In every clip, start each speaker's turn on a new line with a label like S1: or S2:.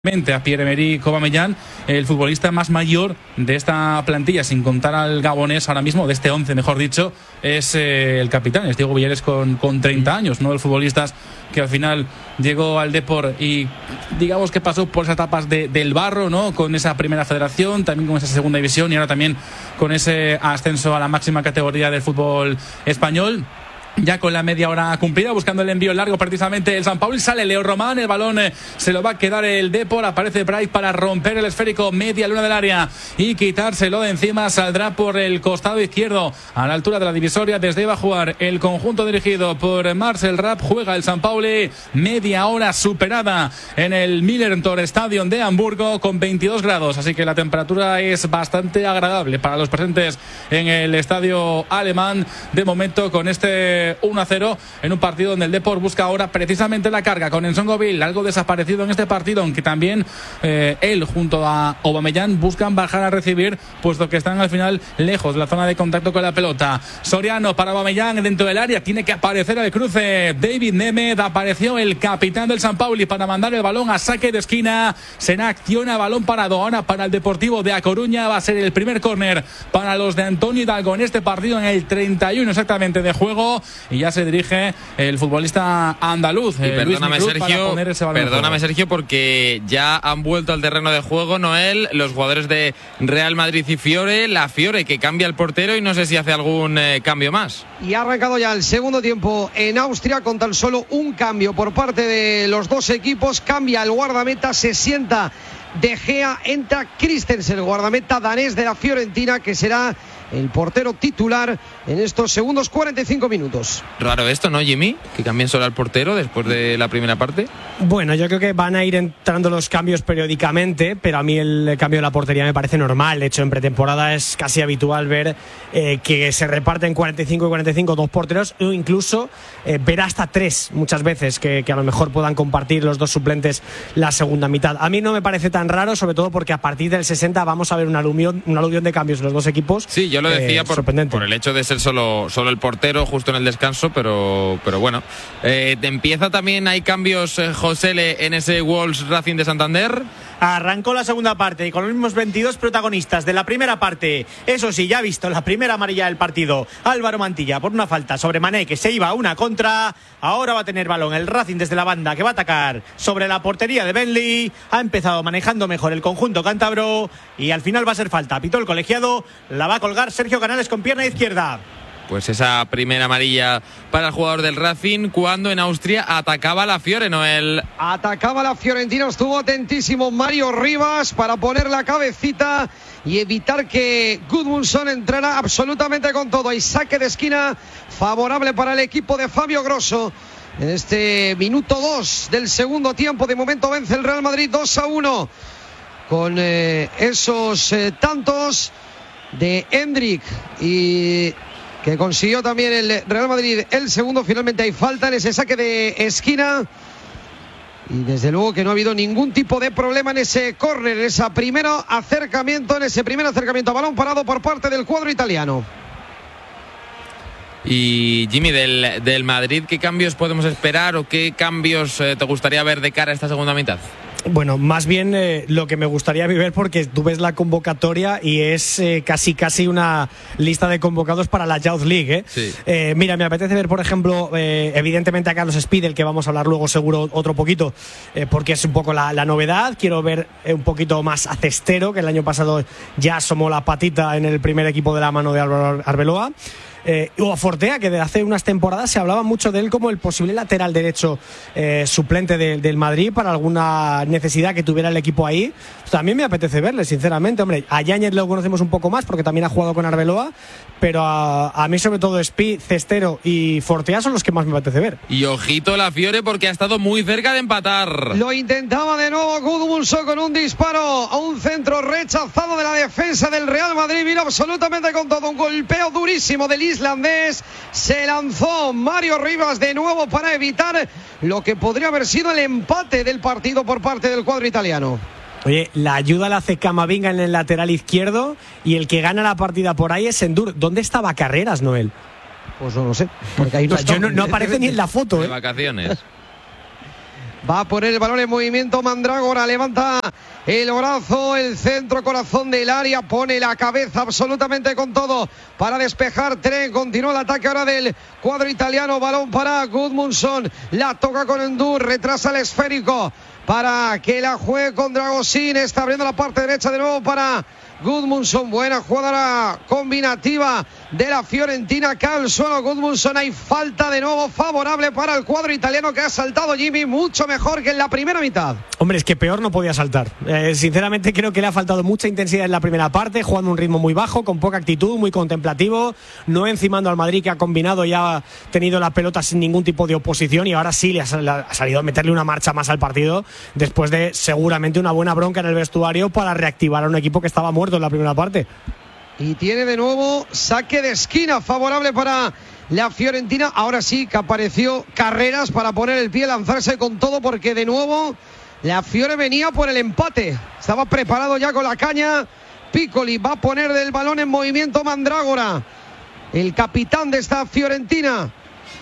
S1: A Pierre-Emerick Aubameyang, el futbolista más mayor de esta plantilla, sin contar al gabonés ahora mismo, de este 11 mejor dicho, es el capitán, es Diego Villares con 30 años, ¿no? El futbolista que al final llegó al Depor y digamos que pasó por esas etapas del barro, ¿no? Con esa primera federación, también con esa segunda división y ahora también con ese ascenso a la máxima categoría del fútbol español. Ya con la media hora cumplida, buscando el envío largo precisamente el San Pauli, sale Leo Román, el balón se lo va a quedar el Depor, aparece Bright para romper el esférico, media luna del área y quitárselo de encima, saldrá por el costado izquierdo a la altura de la divisoria, desde va a jugar el conjunto dirigido por Marcel Rapp, juega el San Pauli, media hora superada en el Millentor Stadion de Hamburgo con 22 grados, así que la temperatura es bastante agradable para los presentes en el estadio alemán, de momento con este 1-0 en un partido donde el Depor busca ahora precisamente la carga con Nsongoville, algo desaparecido en este partido, aunque también él junto a Aubameyang buscan bajar a recibir, puesto que están al final lejos de la zona de contacto con la pelota. Soriano para Aubameyang dentro del área, tiene que aparecer al cruce David Nemeth, apareció el capitán del San Pauli para mandar el balón a saque de esquina, se acciona balón parado ahora para el Deportivo de A Coruña, va a ser el primer córner para los de Antonio Hidalgo en este partido, en el 31 exactamente de juego. Y ya se dirige el futbolista andaluz.
S2: Y perdóname, Sergio, porque ya han vuelto al terreno de juego, Noel, los jugadores de Real Madrid y Fiore. La Fiore que cambia el portero y no sé si hace algún cambio más.
S3: Y ha arrancado ya el segundo tiempo en Austria con tan solo un cambio por parte de los dos equipos. Cambia el guardameta, se sienta De Gea, entra Christensen, el guardameta danés de la Fiorentina, que será el portero titular en estos segundos 45 minutos.
S2: Raro esto, ¿no, Jimmy? Que cambien solo al portero después de la primera parte.
S4: Bueno, yo creo que van a ir entrando los cambios periódicamente, pero a mí el cambio de la portería me parece normal. De hecho, en pretemporada es casi habitual ver que se reparten 45 y 45 dos porteros, o incluso ver hasta tres muchas veces, que a lo mejor puedan compartir los dos suplentes la segunda mitad. A mí no me parece tan raro, sobre todo porque a partir del 60 vamos a ver un aluvión de cambios en los dos equipos.
S2: Sí, yo lo decía por el hecho de ser solo el portero justo en el descanso, pero bueno. Empieza también, hay cambios, José, en ese Wolves Racing de Santander.
S5: Arrancó la segunda parte y con los mismos 22 protagonistas de la primera parte. Eso sí, ya ha visto la primera amarilla del partido Álvaro Mantilla por una falta sobre Mané, que se iba a una contra. Ahora va a tener balón el Racing desde la banda, que va a atacar sobre la portería de Benley. Ha empezado manejando mejor el conjunto cántabro y al final va a ser falta. Pitó el colegiado, la va a colgar Sergio Canales con pierna izquierda.
S2: Pues esa primera amarilla para el jugador del Racing cuando en Austria atacaba la Fiore, Noel.
S3: Atacaba la Fiorentina, estuvo atentísimo Mario Rivas para poner la cabecita y evitar que Gudmundsson entrara absolutamente con todo. Y saque de esquina favorable para el equipo de Fabio Grosso. En este minuto 2 del segundo tiempo, de momento vence el Real Madrid 2-1 con esos tantos de Hendrik y que consiguió también el Real Madrid el segundo. Finalmente hay falta en ese saque de esquina y desde luego que no ha habido ningún tipo de problema en ese córner, en ese primer acercamiento a balón parado por parte del cuadro italiano.
S2: Y Jimmy, del Madrid, ¿qué cambios podemos esperar o qué cambios te gustaría ver de cara a esta segunda mitad?
S4: Bueno, más bien lo que me gustaría ver, porque tú ves la convocatoria y es casi una lista de convocados para la Youth League, ¿eh?
S2: Sí.
S4: Mira, me apetece ver, por ejemplo, evidentemente a Carlos Spiedel, que vamos a hablar luego seguro otro poquito, porque es un poco la novedad. Quiero ver un poquito más a Cestero, que el año pasado ya asomó la patita en el primer equipo de la mano de Álvaro Arbeloa. O a Fortea, que de hace unas temporadas se hablaba mucho de él como el posible lateral derecho suplente del Madrid para alguna necesidad que tuviera el equipo ahí. También me apetece verle, sinceramente. Hombre, a Yáñez lo conocemos un poco más porque también ha jugado con Arbeloa, pero a mí sobre todo Cestero y Fortea son los que más me apetece ver.
S2: Y ojito la Fiore, porque ha estado muy cerca de empatar.
S3: Lo intentaba de nuevo Gudmundsson con un disparo a un centro rechazado de la defensa del Real Madrid. Vino absolutamente con todo, un golpeo durísimo del islandés. Se lanzó Mario Rivas de nuevo para evitar lo que podría haber sido el empate del partido por parte del cuadro italiano.
S4: Oye, la ayuda la hace Camavinga en el lateral izquierdo y el que gana la partida por ahí es Endur. ¿Dónde estaba Carreras, Noel?
S3: Pues no lo sé, porque ahí no,
S4: no aparece ni en la foto,
S2: de vacaciones.
S3: Va a poner el balón en movimiento Mandrágora, levanta el brazo, el centro corazón del área, pone la cabeza absolutamente con todo para despejar Trent. Continúa el ataque ahora del cuadro italiano, balón para Gudmundsson, la toca con Endur, retrasa el esférico para que la juegue con Dragosin, está abriendo la parte derecha de nuevo para Gudmundsson, buena jugada combinativa de la Fiorentina, cae al suelo Gudmundsson, hay falta de nuevo favorable para el cuadro italiano que ha saltado Jimmy mucho mejor que en la primera mitad.
S4: Hombre, es que peor no podía saltar. Sinceramente creo que le ha faltado mucha intensidad en la primera parte, jugando un ritmo muy bajo, con poca actitud, muy contemplativo, no encimando al Madrid, que ha combinado y ha tenido la pelota sin ningún tipo de oposición, y ahora sí le ha salido a meterle una marcha más al partido, después de seguramente una buena bronca en el vestuario para reactivar a un equipo que estaba muerto en la primera parte.
S3: Y tiene de nuevo saque de esquina favorable para la Fiorentina. Ahora sí que apareció Carreras para poner el pie, lanzarse con todo, porque de nuevo la Fiore venía por el empate. Estaba preparado ya con la caña. Piccoli va a poner el balón en movimiento Mandrágora, el capitán de esta Fiorentina.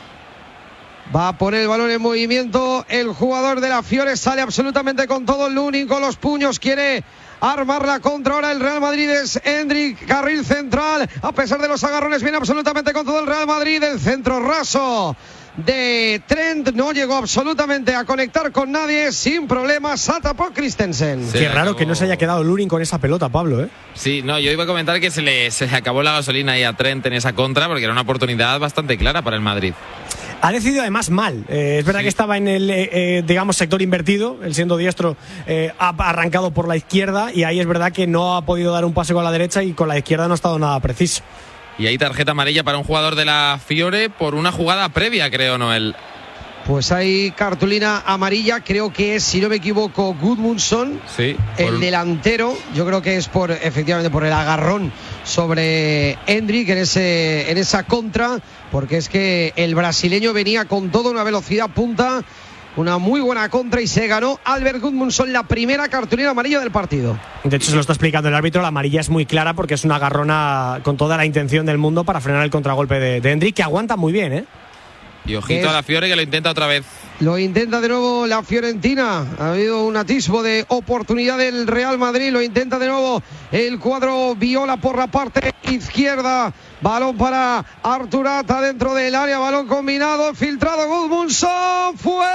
S3: Va a poner el balón en movimiento el jugador de la Fiore, sale absolutamente con todo. Lunin con los puños, quiere armar la contra ahora el Real Madrid. Es Endrick, carril central, a pesar de los agarrones viene absolutamente con todo el Real Madrid. El centro raso de Trent no llegó absolutamente a conectar con nadie, sin problemas, atapó Christensen.
S4: Qué raro que no se haya quedado Lunin con esa pelota, Pablo, ¿eh?
S2: Sí, no, yo iba a comentar que se le acabó la gasolina ahí a Trent en esa contra, porque era una oportunidad bastante clara para el Madrid.
S4: Ha decidido además mal. Es verdad que estaba en el, digamos, sector invertido. Él, siendo diestro, ha arrancado por la izquierda, y ahí es verdad que no ha podido dar un pase con la derecha, y con la izquierda no ha estado nada preciso.
S2: Y hay tarjeta amarilla para un jugador de la Fiore por una jugada previa, creo, Noel.
S3: Pues hay cartulina amarilla, creo que es, si no me equivoco, Gudmundsson,
S2: sí,
S3: el delantero. Yo creo que es efectivamente por el agarrón sobre Endrick en esa contra, porque es que el brasileño venía con toda una velocidad punta, una muy buena contra, y se ganó Albert Gudmundsson la primera cartulina amarilla del partido.
S4: De hecho, se lo está explicando el árbitro, la amarilla es muy clara porque es una agarrona con toda la intención del mundo para frenar el contragolpe de Endrick, que aguanta muy bien, ¿eh?
S2: Y ojito a la Fiore, que lo intenta otra vez.
S3: Lo intenta de nuevo la Fiorentina. Ha habido un atisbo de oportunidad del Real Madrid. Lo intenta de nuevo el cuadro viola por la parte izquierda. Balón para Arturata dentro del área. Balón combinado. Filtrado Gudmundsson.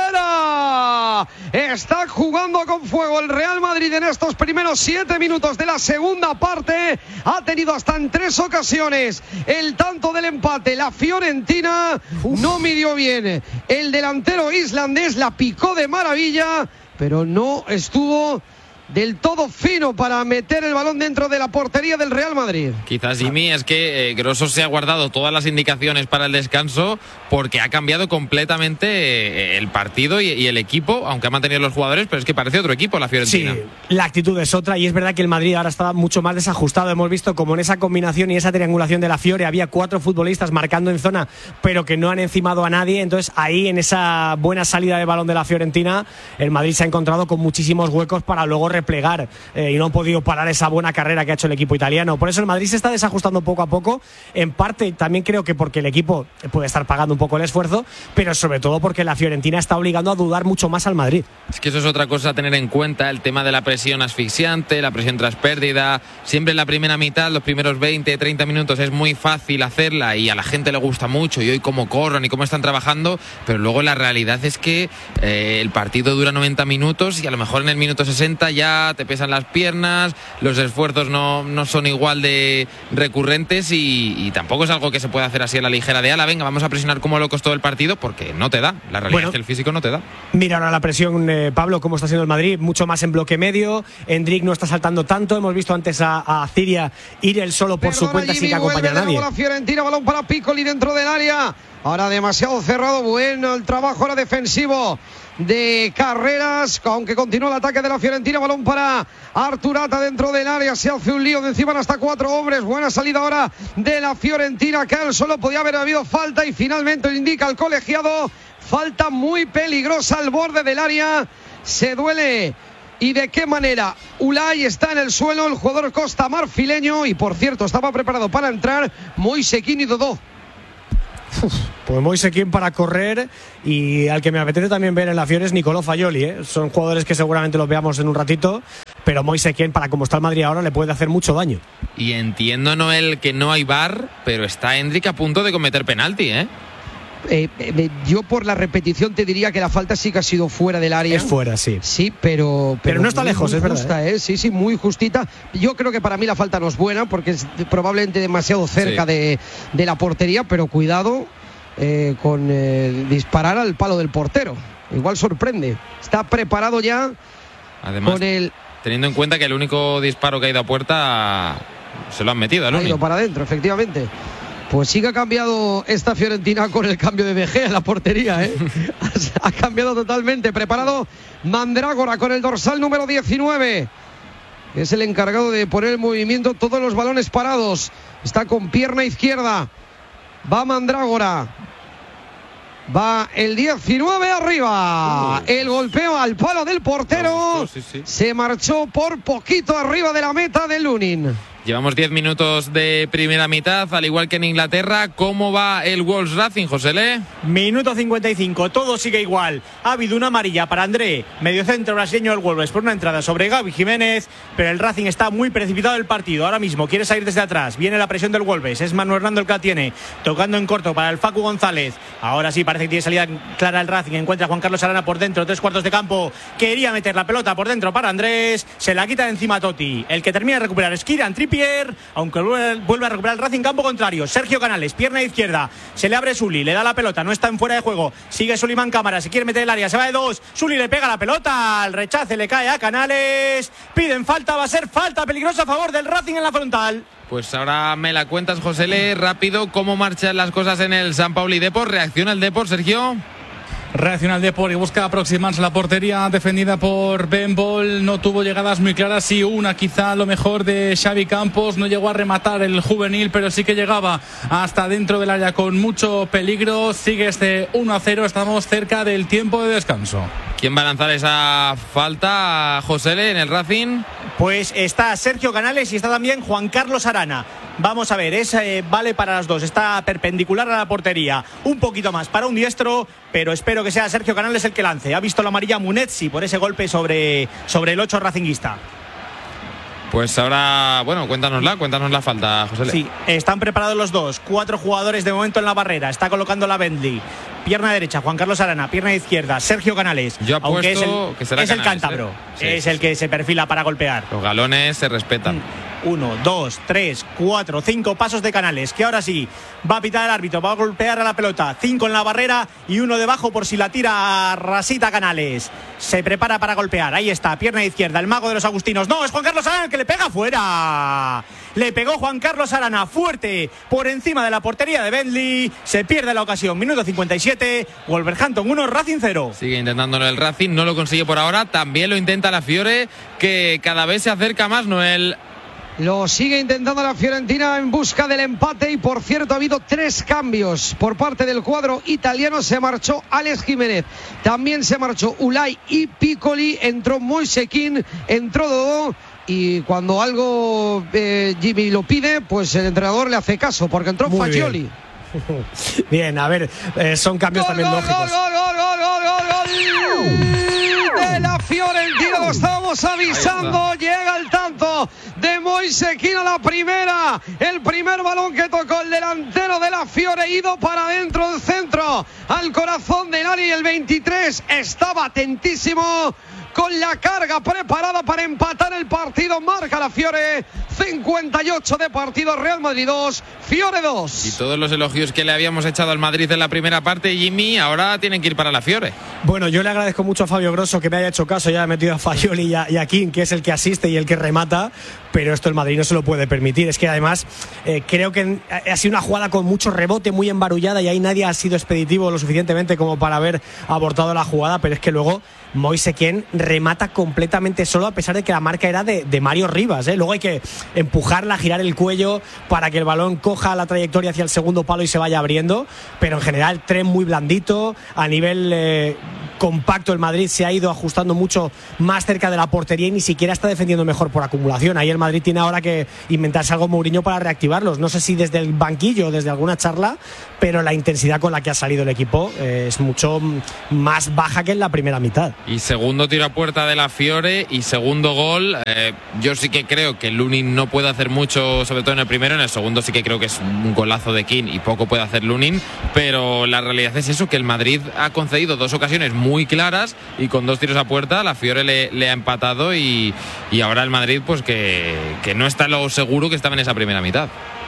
S3: ¡Fuera! Está jugando con fuego el Real Madrid en estos primeros 7 minutos de la segunda parte. Ha tenido hasta en 3 ocasiones el tanto del empate. La Fiorentina no midió bien. El delantero islandés la picó de maravilla, pero no estuvo del todo fino para meter el balón dentro de la portería del Real Madrid.
S2: Quizás, Jimmy, es que Grosso se ha guardado todas las indicaciones para el descanso, porque ha cambiado completamente el partido y el equipo, aunque ha mantenido los jugadores, pero es que parece otro equipo la Fiorentina.
S4: Sí, la actitud es otra, y es verdad que el Madrid ahora está mucho más desajustado. Hemos visto como en esa combinación y esa triangulación de la Fiore había 4 futbolistas marcando en zona, pero que no han encimado a nadie. Entonces ahí, en esa buena salida de balón de la Fiorentina, el Madrid se ha encontrado con muchísimos huecos para luego replegar, y no han podido parar esa buena carrera que ha hecho el equipo italiano. Por eso el Madrid se está desajustando poco a poco, en parte también creo que porque el equipo puede estar pagando un poco el esfuerzo, pero sobre todo porque la Fiorentina está obligando a dudar mucho más al Madrid.
S2: Es que eso es otra cosa a tener en cuenta, el tema de la presión asfixiante, la presión tras pérdida. Siempre en la primera mitad, los primeros 20, 30 minutos es muy fácil hacerla y a la gente le gusta mucho, y hoy cómo corren y cómo están trabajando, pero luego la realidad es que el partido dura 90 minutos y a lo mejor en el minuto 60 ya te pesan las piernas, los esfuerzos no son igual de recurrentes, y tampoco es algo que se puede hacer así a la ligera de ala, venga, vamos a presionar como locos todo el partido, porque no te da, la realidad es que el físico no te da.
S4: Mira ahora la presión, Pablo, cómo está haciendo el Madrid, mucho más en bloque medio. Endrick no está saltando tanto, hemos visto antes a Ciria ir él solo por su cuenta sin que acompañe a nadie.
S3: La Fiorentina, balón para Piccoli dentro del área, ahora demasiado cerrado, bueno el trabajo ahora defensivo de Carreras, aunque continúa el ataque de la Fiorentina. Balón para Arturata dentro del área, se hace un lío de encima hasta 4 hombres. Buena salida ahora de la Fiorentina, que él solo podía haber habido falta, y finalmente indica el colegiado falta muy peligrosa al borde del área. Se duele, y de qué manera. Ulay está en el suelo, el jugador costamarfileño, y por cierto estaba preparado para entrar Moise Quini Dodó.
S4: Pues Moise Kean para correr, y al que me apetece también ver en la Fiore es Nicolò Fagioli, ¿eh? Son jugadores que seguramente los veamos en un ratito, pero Moise Kean, para como está el Madrid ahora, le puede hacer mucho daño.
S2: Y entiendo, Noel, que no hay VAR, pero está Endrick a punto de cometer penalti, ¿eh?
S3: Yo por la repetición te diría que la falta sí que ha sido fuera del área.
S4: Es fuera, sí.
S3: Sí, pero
S4: no está lejos,
S3: muy
S4: es
S3: justa,
S4: verdad.
S3: Sí, muy justita. Yo creo que para mí la falta no es buena porque es probablemente demasiado cerca de la portería, pero cuidado con disparar al palo del portero. Igual sorprende. Está preparado ya.
S2: Además,
S3: con el...
S2: teniendo en cuenta que el único disparo que ha ido a puerta se lo han metido al
S3: Ha ido para adentro, efectivamente. Pues sí que ha cambiado esta Fiorentina con el cambio de De Gea en la portería, ¿eh? Ha cambiado totalmente. Preparado Mandrágora con el dorsal número 19. Es el encargado de poner en movimiento todos los balones parados. Está con pierna izquierda. Va Mandrágora. Va el 19 arriba. El golpeo al palo del portero. Se marchó por poquito arriba de la meta de Lunin.
S2: Llevamos 10 minutos de primera mitad, al igual que en Inglaterra. ¿Cómo va el Wolves Racing, Josele?
S5: Minuto 55, todo sigue igual. Ha habido una amarilla para André, mediocentro brasileño del Wolves, por una entrada sobre Gaby Jiménez, pero el Racing está muy precipitado del partido. Ahora mismo quiere salir desde atrás, viene la presión del Wolves, es Manu Hernando el que la tiene, tocando en corto para el Facu González. Ahora sí parece que tiene salida clara el Racing, encuentra a Juan Carlos Arana por dentro, 3/4 de campo, quería meter la pelota por dentro para Andrés, se la quita de encima Totti. El que termina de recuperar es Kieran Trippier, aunque vuelve a recuperar el Racing, campo contrario. Sergio Canales, pierna izquierda, se le abre Sully, le da la pelota, no está en fuera de juego, sigue Suleiman Cámara, se quiere meter el área, se va de dos, Sully le pega la pelota, al rechace le cae a Canales, piden falta, va a ser falta peligrosa a favor del Racing en la frontal.
S2: Pues ahora me la cuentas, Josele, rápido, cómo marchan las cosas en el San Pauli Depor. ¿Reacciona el Depor, Sergio?
S1: Reacciona el Depor y busca aproximarse a la portería defendida por Ben Bol. No tuvo llegadas muy claras, sí una quizá a lo mejor de Xavi Campos. No llegó a rematar el juvenil, pero sí que llegaba hasta dentro del área con mucho peligro. Sigue este 1-0, estamos cerca del tiempo de descanso.
S2: ¿Quién va a lanzar esa falta, Josele, en el Racing?
S5: Pues está Sergio Canales y está también Juan Carlos Arana. Vamos a ver, vale para las dos, está perpendicular a la portería, un poquito más para un diestro, pero espero que sea Sergio Canales el que lance. Ha visto la amarilla Munetsi por ese golpe sobre el 8 racinguista.
S2: Pues ahora, bueno, cuéntanos la falta, José.
S5: Sí, están preparados los dos, 4 jugadores de momento en la barrera, está colocando la Bentley. Pierna derecha, Juan Carlos Arana, pierna izquierda, Sergio Canales.
S2: Yo apuesto que será
S5: es
S2: Canales,
S5: el cántabro,
S2: sí,
S5: es el que se perfila para golpear.
S2: Los galones se respetan.
S5: 1, 2, 3, 4, 5 pasos de Canales, que ahora sí va a pitar el árbitro, va a golpear a la pelota, 5 en la barrera y 1 debajo por si la tira rasita Canales. Se prepara para golpear, ahí está, pierna izquierda, el mago de los agustinos. No, es Juan Carlos Arana el que le pega fuera. Le pegó Juan Carlos Arana fuerte por encima de la portería de Bentley. Se pierde la ocasión, minuto 57, Wolverhampton 1, Racing 0.
S2: Sigue intentándolo el Racing, no lo consigue por ahora. También lo intenta la Fiore, que cada vez se acerca más, Noel.
S3: Lo sigue intentando la Fiorentina en busca del empate y por cierto ha habido 3 cambios por parte del cuadro italiano. Se marchó Alex Jiménez, también se marchó Ulay y Piccoli, entró Moise Kean, entró Dodó y cuando algo Jimmy lo pide, pues el entrenador le hace caso porque entró Fagioli.
S4: Bien, a ver, son cambios también lógicos.
S3: De la Fiorentina, lo estábamos avisando, llega el tanto de Moise Kean a la primera, el primer balón que tocó el delantero de la Fiore, ido para adentro del centro, al corazón del área y el 23 estaba atentísimo con la carga preparada para empatar el partido. Marca la Fiore, 58 de partido, Real Madrid 2, Fiore 2.
S2: Y todos los elogios que le habíamos echado al Madrid en la primera parte, Jimmy, ahora tienen que ir para la Fiore.
S4: Bueno, yo le agradezco mucho a Fabio Grosso que me haya hecho caso, ya ha metido a Fagioli y a Kean, que es el que asiste y el que remata, pero esto el Madrid no se lo puede permitir. Es que además creo que ha sido una jugada con mucho rebote, muy embarullada, y ahí nadie ha sido expeditivo lo suficientemente como para haber abortado la jugada, pero es que luego Moise Kean remata completamente solo, a pesar de que la marca era de Mario Rivas, ¿eh? Luego hay que empujarla, girar el cuello para que el balón coja la trayectoria hacia el segundo palo y se vaya abriendo, pero en general tren muy blandito, a nivel compacto el Madrid, se ha ido ajustando mucho más cerca de la portería y ni siquiera está defendiendo mejor por acumulación. Ahí el Madrid tiene ahora que inventarse algo Mourinho para reactivarlos. No sé si desde el banquillo o desde alguna charla, pero la intensidad con la que ha salido el equipo es mucho más baja que en la primera mitad.
S2: Y segundo tiro a puerta de la Fiore y segundo gol. Yo sí que creo que Lunin no puede hacer mucho, sobre todo en el primero. En el segundo sí que creo que es un golazo de King y poco puede hacer Lunin, pero la realidad es eso, que el Madrid ha concedido 2 ocasiones muy claras y con 2 tiros a puerta la Fiore le ha empatado y ahora el Madrid pues que no está lo seguro que estaba en esa primera mitad.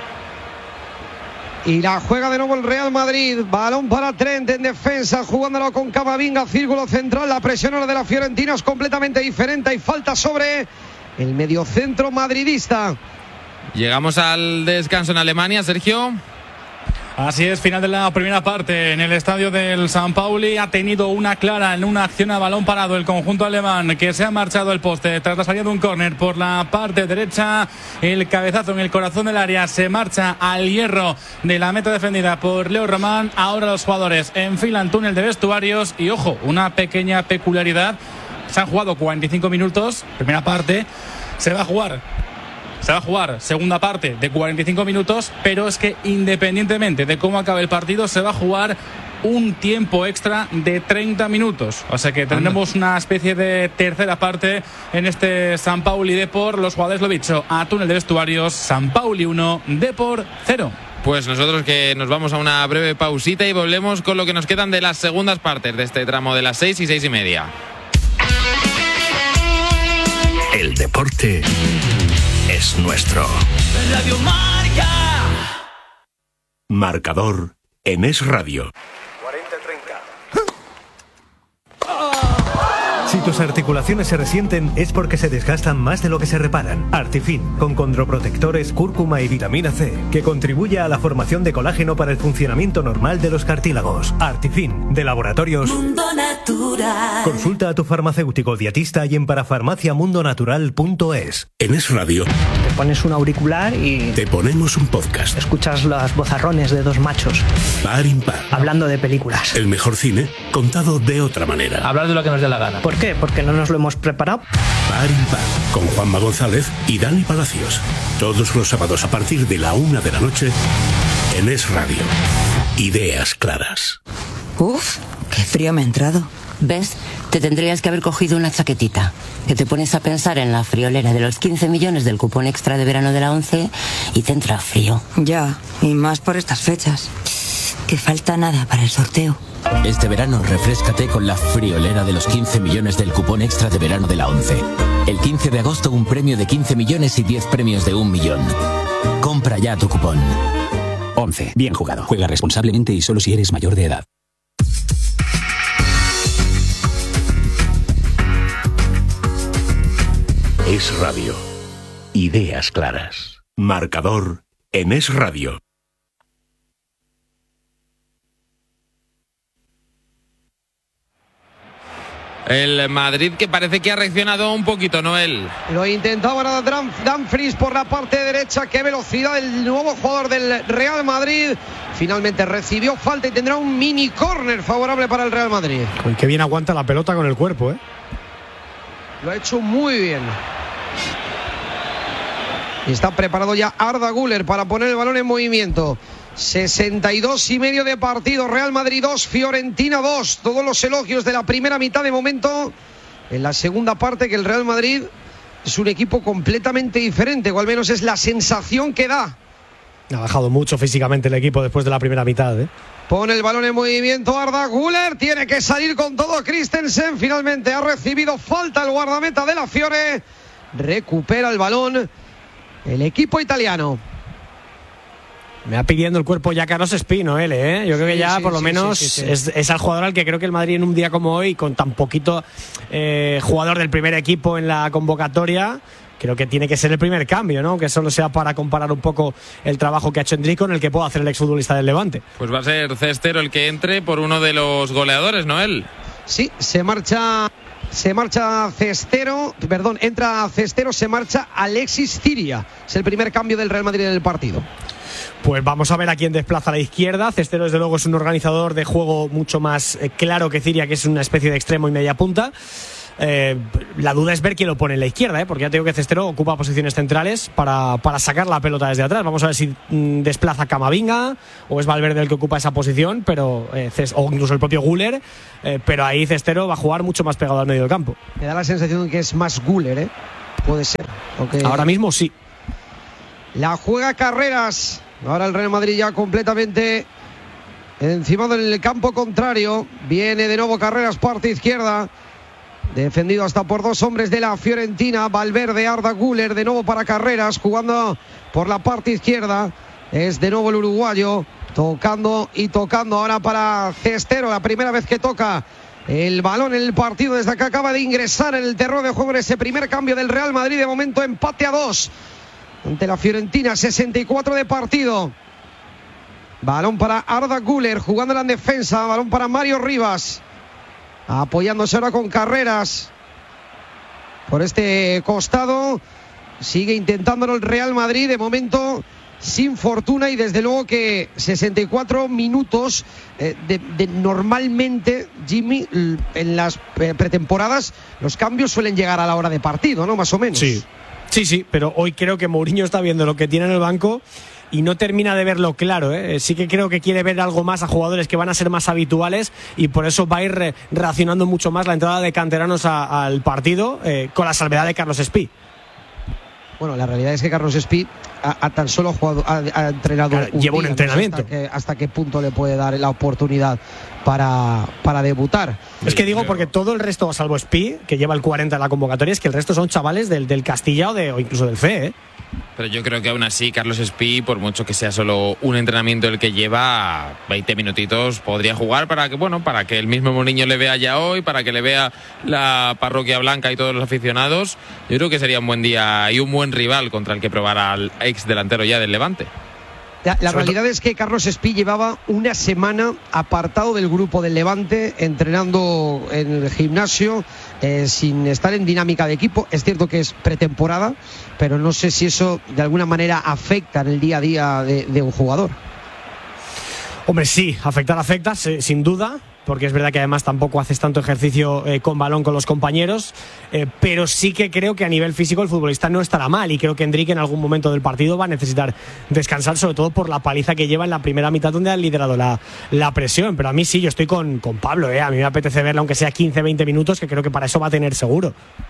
S3: Y la juega de nuevo el Real Madrid. Balón para Trent en defensa, jugándolo con Camavinga, círculo central. La presión ahora de la Fiorentina es completamente diferente. Hay falta sobre el mediocentro madridista.
S2: Llegamos al descanso en Alemania, Sergio.
S1: Así es, final de la primera parte en el estadio del San Pauli. Ha tenido una clara en una acción a balón parado el conjunto alemán, que se ha marchado el poste tras la salida de un córner por la parte derecha. El cabezazo en el corazón del área se marcha al hierro de la meta defendida por Leo Román. Ahora los jugadores enfilan túnel de vestuarios y ojo, una pequeña peculiaridad. Se han jugado 45 minutos, primera parte. Se va a jugar segunda parte de 45 minutos, pero es que independientemente de cómo acabe el partido, se va a jugar un tiempo extra de 30 minutos. O sea que tendremos una especie de tercera parte en este San Pauli Depor. Los jugadores, lo dicho, a túnel de vestuarios. San Pauli 1, Depor 0.
S2: Pues nosotros que nos vamos a una breve pausita y volvemos con lo que nos quedan de las segundas partes de este tramo de las 6 y 6:30.
S6: El deporte es nuestro.
S7: Radio Marca.
S6: Marcador en Es Radio.
S7: 40-30.
S8: Si tus articulaciones se resienten es porque se desgastan más de lo que se reparan. Artifin, con condroprotectores, cúrcuma y vitamina C, que contribuye a la formación de colágeno para el funcionamiento normal de los cartílagos. Artifin, de Laboratorios
S7: Mundo Natural.
S8: Consulta a tu farmacéutico dietista y en parafarmaciamundonatural.es.
S6: En Es Radio
S9: te pones un auricular y
S6: te ponemos un podcast.
S9: Escuchas los vozarrones de 2 machos
S6: Par impar,
S9: hablando de películas.
S6: El mejor cine contado de otra manera.
S10: Hablar de lo que nos dé la gana.
S9: ¿Por qué? Porque no nos lo hemos preparado.
S6: Par impar, con Juanma González y Dani Palacios. Todos los sábados a partir de la 1 de la noche en Es Radio. Ideas claras.
S11: Uf, qué frío me ha entrado. ¿Ves? Te tendrías que haber cogido una chaquetita. Que te pones a pensar en la friolera de los 15 millones del cupón extra de verano de la 11 y te entra frío.
S12: Ya, y más por estas fechas.
S11: Que falta nada para el sorteo.
S13: Este verano refréscate con la friolera de los 15 millones del cupón extra de verano de la 11. El 15 de agosto un premio de 15 millones y 10 premios de 1 millón. Compra ya tu cupón.
S14: 11. Bien jugado. Juega responsablemente y solo si eres mayor de edad.
S6: Es Radio. Ideas claras. Marcador en Es Radio.
S2: El Madrid que parece que ha reaccionado un poquito, Noel.
S3: Lo intentaba ahora Dumfries por la parte derecha. Qué velocidad el nuevo jugador del Real Madrid. Finalmente recibió falta y tendrá un mini córner favorable para el Real Madrid.
S4: Uy, qué bien aguanta la pelota con el cuerpo, ¿eh?
S3: Lo ha hecho muy bien. Y está preparado ya Arda Güler para poner el balón en movimiento. 62,5 de partido. Real Madrid 2, Fiorentina 2. Todos los elogios de la primera mitad de momento. En la segunda parte, que el Real Madrid es un equipo completamente diferente, o al menos es la sensación que da.
S4: Ha bajado mucho físicamente el equipo después de la primera mitad, ¿eh?
S3: Pone el balón en movimiento Arda Güler. Tiene que salir con todo Christensen. Finalmente ha recibido falta el guardameta de la Fiore. Recupera el balón el equipo italiano.
S4: Me va pidiendo el cuerpo ya Carlos Espino, él, ¿eh? Yo creo que ya por lo menos es al jugador al que creo que el Madrid en un día como hoy, con tan poquito jugador del primer equipo en la convocatoria, creo que tiene que ser el primer cambio, ¿no? Que solo sea para comparar un poco el trabajo que ha hecho Endrick con el que puede hacer el exfutbolista del Levante.
S2: Pues va a ser Cestero el que entre por uno de los goleadores, ¿Noel?
S3: Sí, se marcha Cestero, entra Cestero, se marcha Alexis Ciria. Es el primer cambio del Real Madrid en el partido.
S4: Pues vamos a ver a quién desplaza a la izquierda. Cestero, desde luego, es un organizador de juego mucho más claro que Ciria, que es una especie de extremo y media punta. La duda es ver quién lo pone en la izquierda, porque ya te digo que Cestero ocupa posiciones centrales para sacar la pelota desde atrás. Vamos a ver si desplaza a Camavinga o es Valverde el que ocupa esa posición, pero o incluso el propio Güler, pero ahí Cestero va a jugar mucho más pegado al medio del campo.
S3: Me da la sensación de que es más Güler, puede ser. Aunque
S4: ahora mismo sí.
S3: La juega Carreras. Ahora el Real Madrid ya completamente encima del campo contrario. Viene de nuevo Carreras, parte izquierda. Defendido hasta por dos hombres de la Fiorentina. Valverde, Arda Güler, de nuevo para Carreras, jugando por la parte izquierda. Es de nuevo el uruguayo, tocando y tocando ahora para Cestero. La primera vez que toca el balón en el partido desde que acaba de ingresar en el terreno de juego en ese primer cambio del Real Madrid. De momento empate a 2 ante la Fiorentina, 64 de partido. Balón para Arda Güler, jugando en defensa. Balón para Mario Rivas, apoyándose ahora con Carreras por este costado. Sigue intentándolo el Real Madrid, de momento sin fortuna, y desde luego que 64 minutos normalmente, Jimmy, en las pretemporadas los cambios suelen llegar a la hora de partido, ¿no? Más o menos.
S4: Sí, pero hoy creo que Mourinho está viendo lo que tiene en el banco y no termina de verlo claro, Sí que creo que quiere ver algo más a jugadores que van a ser más habituales, y por eso va a ir reaccionando mucho más la entrada de canteranos al partido, con la salvedad de Carlos Espí.
S3: Bueno, la realidad es que Carlos Espí ha tan solo jugado, ha entrenado,
S4: claro, lleva un entrenamiento.
S3: No sé hasta qué punto le puede dar la oportunidad para debutar.
S4: Es que digo, porque todo el resto, salvo Espí, que lleva el 40 en la convocatoria, es que el resto son chavales del Castilla o incluso del CE,
S2: Pero yo creo que aún así Carlos Espí, por mucho que sea solo un entrenamiento el que lleva, 20 minutitos podría jugar para que el mismo Mourinho le vea ya hoy, para que le vea la parroquia blanca y todos los aficionados. Yo creo que sería un buen día y un buen rival contra el que probar al ex delantero ya del Levante.
S3: La realidad es que Carlos Espí llevaba una semana apartado del grupo del Levante, entrenando en el gimnasio, sin estar en dinámica de equipo. Es cierto que es pretemporada, pero no sé si eso de alguna manera afecta en el día a día de un jugador.
S4: Hombre, sí, afecta, sin duda, porque es verdad que además tampoco haces tanto ejercicio con balón con los compañeros, pero sí que creo que a nivel físico el futbolista no estará mal, y creo que Enrique en algún momento del partido va a necesitar descansar, sobre todo por la paliza que lleva en la primera mitad, donde ha liderado la presión. Pero a mí sí, yo estoy con Pablo, a mí me apetece verla aunque sea 15-20 minutos, que creo que para eso va a tener seguro.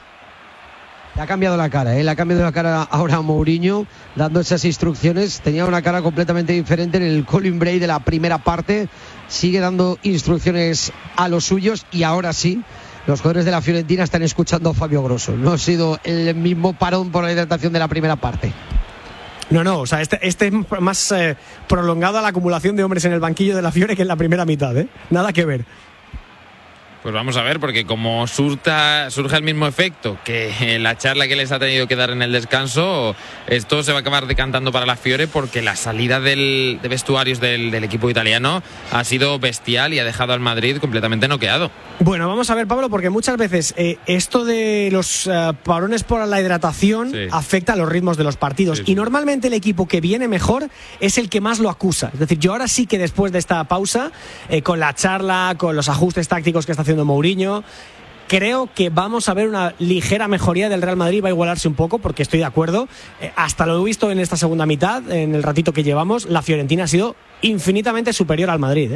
S3: Le ha cambiado la cara, le ha cambiado la cara ahora a Mourinho, dando esas instrucciones. Tenía una cara completamente diferente en el Colin Bray de la primera parte. Sigue dando instrucciones a los suyos, y ahora sí, los jugadores de la Fiorentina están escuchando a Fabio Grosso. No ha sido el mismo parón por la hidratación de la primera parte.
S4: No, o sea, este es más prolongado a la acumulación de hombres en el banquillo de la Fiore que en la primera mitad, Nada que ver.
S2: Pues vamos a ver, porque como surge el mismo efecto que la charla que les ha tenido que dar en el descanso, esto se va a acabar decantando para la Fiore, porque la salida de vestuarios del equipo italiano ha sido bestial y ha dejado al Madrid completamente noqueado.
S4: Bueno, vamos a ver, Pablo, porque muchas veces esto de los parones por la hidratación afecta a los ritmos de los partidos, y normalmente el equipo que viene mejor es el que más lo acusa. Es decir, yo ahora sí que después de esta pausa, con la charla, con los ajustes tácticos que está haciendo Mourinho, creo que vamos a ver una ligera mejoría del Real Madrid. Va a igualarse un poco, porque estoy de acuerdo, hasta lo he visto en esta segunda mitad, en el ratito que llevamos, la Fiorentina ha sido infinitamente superior al Madrid,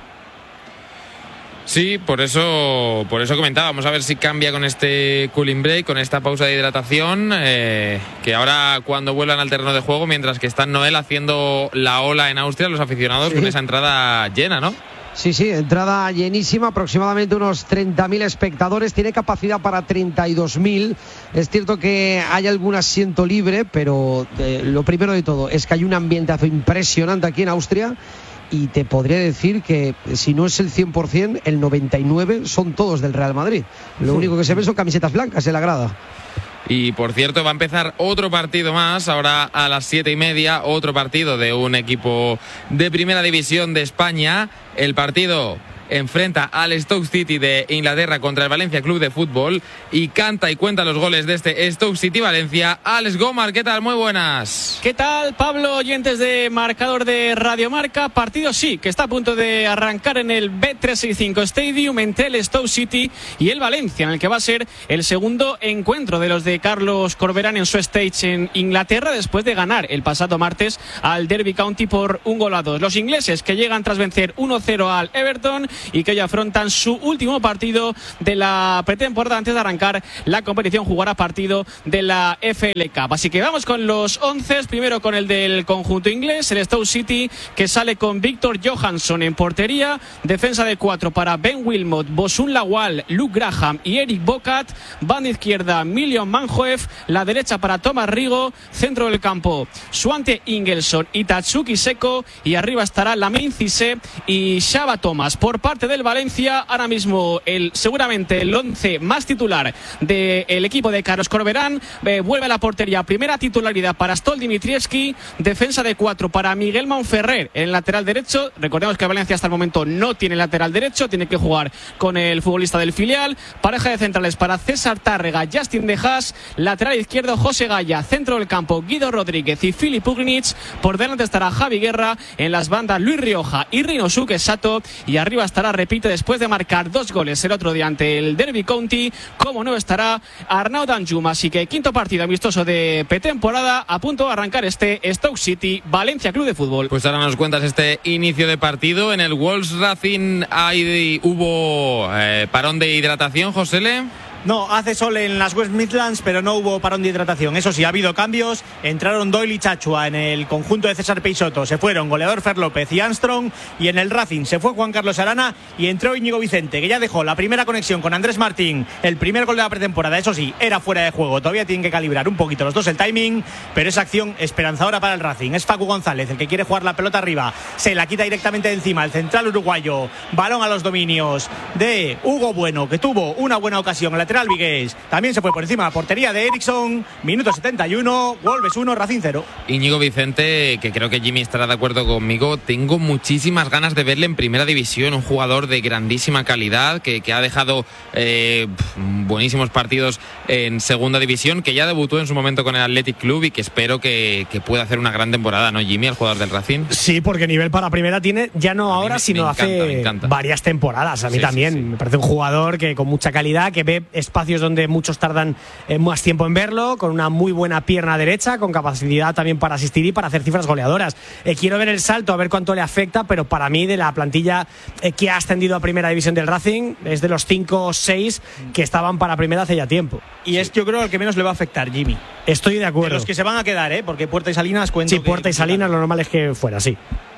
S2: Sí, por eso comentaba. Vamos a ver si cambia con este cooling break, con esta pausa de hidratación, que ahora cuando vuelvan al terreno de juego, mientras que están Noel haciendo la ola en Austria, los aficionados con esa entrada llena, ¿no?
S3: Sí, entrada llenísima, aproximadamente unos 30.000 espectadores, tiene capacidad para 32.000. Es cierto que hay algún asiento libre, pero lo primero de todo es que hay un ambientazo impresionante aquí en Austria, y te podría decir que si no es el 100%, el 99% son todos del Real Madrid. Lo único que se ven son camisetas blancas en la grada.
S2: Y por cierto, va a empezar otro partido más, ahora a las 7:30, otro partido de un equipo de Primera División de España. El partido enfrenta al Stoke City de Inglaterra contra el Valencia Club de Fútbol y canta y cuenta los goles de este Stoke City-Valencia. Alex Gomar, ¿qué tal? Muy buenas.
S10: ¿Qué tal, Pablo? Oyentes de Marcador de Radio Marca. Partido sí, que está a punto de arrancar en el Bet365 Stadium entre el Stoke City y el Valencia, en el que va a ser el segundo encuentro de los de Carlos Corberán en su stage en Inglaterra, después de ganar el pasado martes al Derby County por 1-2. Los ingleses, que llegan tras vencer 1-0 al Everton y que hoy afrontan su último partido de la pretemporada antes de arrancar la competición, jugará partido de la FL Cup. Así que vamos con los 11, primero con el del conjunto inglés, el Stoke City, que sale con Víctor Johansson en portería, defensa de 4 para Ben Wilmot, Bosun Lawal, Luke Graham y Eric Bocat, banda izquierda Milion Manhoef, la derecha para Thomas Rigo, centro del campo Swante Ingelson y Tatsuki Seko, y arriba estará Lamine Cissé y Shaba Thomas. Por parte del Valencia, ahora mismo seguramente el 11 más titular del equipo de Carlos Corberán, vuelve a la portería, primera titularidad para Stol Dimitrievski, defensa de 4 para Miguel Monferrer en el lateral derecho. Recordemos que Valencia hasta el momento no tiene lateral derecho, tiene que jugar con el futbolista del filial. Pareja de centrales para César Tárrega, Justin De Haas, lateral izquierdo José Gaya, centro del campo Guido Rodríguez y Filip Ugrinic, por delante estará Javi Guerra, en las bandas Luis Rioja y Rinosuke Sato, y arriba estará, repite, después de marcar 2 goles el otro día ante el Derby County, como no estará Arnaud Danjuma. Así que quinto partido amistoso de pretemporada, a punto de arrancar este Stoke City Valencia Club de Fútbol.
S2: Pues ahora nos cuentas este inicio de partido. En el Wolves Racing hubo parón de hidratación, Josele.
S5: No, hace sol en las West Midlands, pero no hubo parón de hidratación. Eso sí, ha habido cambios. Entraron Doyle y Chachua en el conjunto de César Peixoto. Se fueron goleador Fer López y Armstrong. Y en el Racing se fue Juan Carlos Arana y entró Íñigo Vicente, que ya dejó la primera conexión con Andrés Martín. El primer gol de la pretemporada, eso sí, era fuera de juego. Todavía tienen que calibrar un poquito los dos el timing, pero esa acción esperanzadora para el Racing. Es Facu González el que quiere jugar la pelota arriba. Se la quita directamente de encima el central uruguayo. Balón a los dominios de Hugo Bueno, que tuvo una buena ocasión. El lateral Vigués también se fue por encima de la portería de Eriksson. Minuto 71, Wolves 1, Racing 0.
S2: Íñigo Vicente, que creo que Jimmy estará de acuerdo conmigo, tengo muchísimas ganas de verle en primera división. Un jugador de grandísima calidad que ha dejado buenísimos partidos en segunda división, que ya debutó en su momento con el Athletic Club y que espero que pueda hacer una gran temporada, ¿no, Jimmy, el jugador del Racing?
S4: Sí, porque nivel para primera tiene, ya no ahora, sino hace varias temporadas. A mí también. Sí. Me parece un jugador que con mucha calidad, que ve espacios donde muchos tardan más tiempo en verlo, con una muy buena pierna derecha, con capacidad también para asistir y para hacer cifras goleadoras. Quiero ver el salto, a ver cuánto le afecta, pero para mí, de la plantilla que ha ascendido a primera división del Racing, es de los 5 o 6 que estaban para primera hace ya tiempo.
S5: Y es, yo creo, el que menos le va a afectar, Jimmy.
S4: Estoy de acuerdo.
S5: De los que se van a quedar, porque Puerta y Salinas cuento.
S4: Sí, Puerta y Salinas, lo normal es que fuera, sí.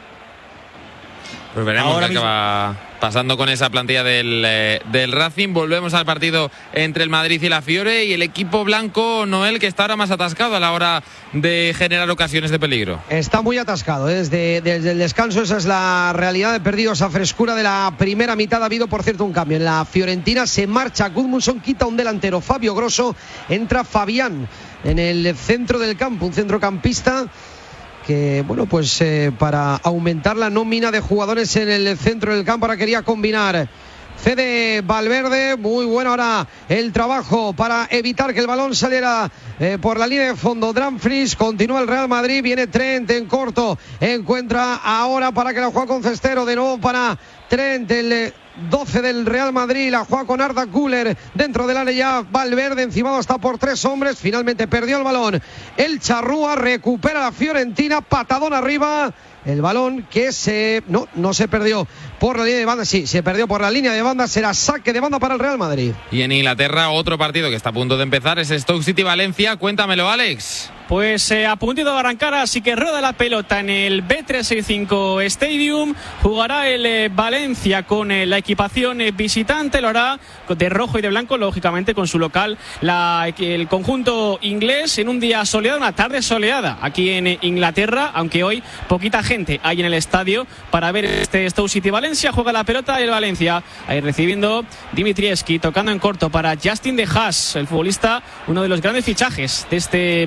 S2: Pues veremos qué acaba pasando con esa plantilla del Racing. Volvemos al partido entre el Madrid y la Fiore, y el equipo blanco, Noel, que está ahora más atascado a la hora de generar ocasiones de peligro.
S3: Está muy atascado, desde el descanso. Esa es la realidad. He perdido esa frescura de la primera mitad. Ha habido, por cierto, un cambio. En la Fiorentina se marcha Gudmundsson, quita un delantero, Fabio Grosso, entra Fabián en el centro del campo, un centrocampista que, bueno, pues para aumentar la nómina de jugadores en el centro del campo, ahora quería combinar Fede Valverde. Muy bueno ahora el trabajo para evitar que el balón saliera por la línea de fondo. Dumfries, continúa el Real Madrid, viene Trent en corto, encuentra ahora para que la juega con Cestero, de nuevo para Trent, el 12 del Real Madrid, la juega con Arda Güler dentro del área, ya Valverde encimado hasta por 3 hombres, finalmente perdió el balón el Charrúa, recupera la Fiorentina, patadón arriba, el balón que no se perdió por la línea de banda, sí, se perdió por la línea de banda, será saque de banda para el Real Madrid.
S2: Y en Inglaterra, otro partido que está a punto de empezar es Stoke City-Valencia. Cuéntamelo, Alex.
S10: Pues a puntito de arrancar, así que rueda la pelota en el Bet365 Stadium. Jugará el Valencia con la equipación visitante, lo hará de rojo y de blanco, lógicamente con su local. El conjunto inglés en un día soleado, una tarde soleada aquí en Inglaterra, aunque hoy poquita gente hay en el estadio para ver este Stoke City-Valencia. Juega la pelota el Valencia, ahí recibiendo Dimitrievski, tocando en corto para Justin De Haas, el futbolista, uno de los grandes fichajes de este verano para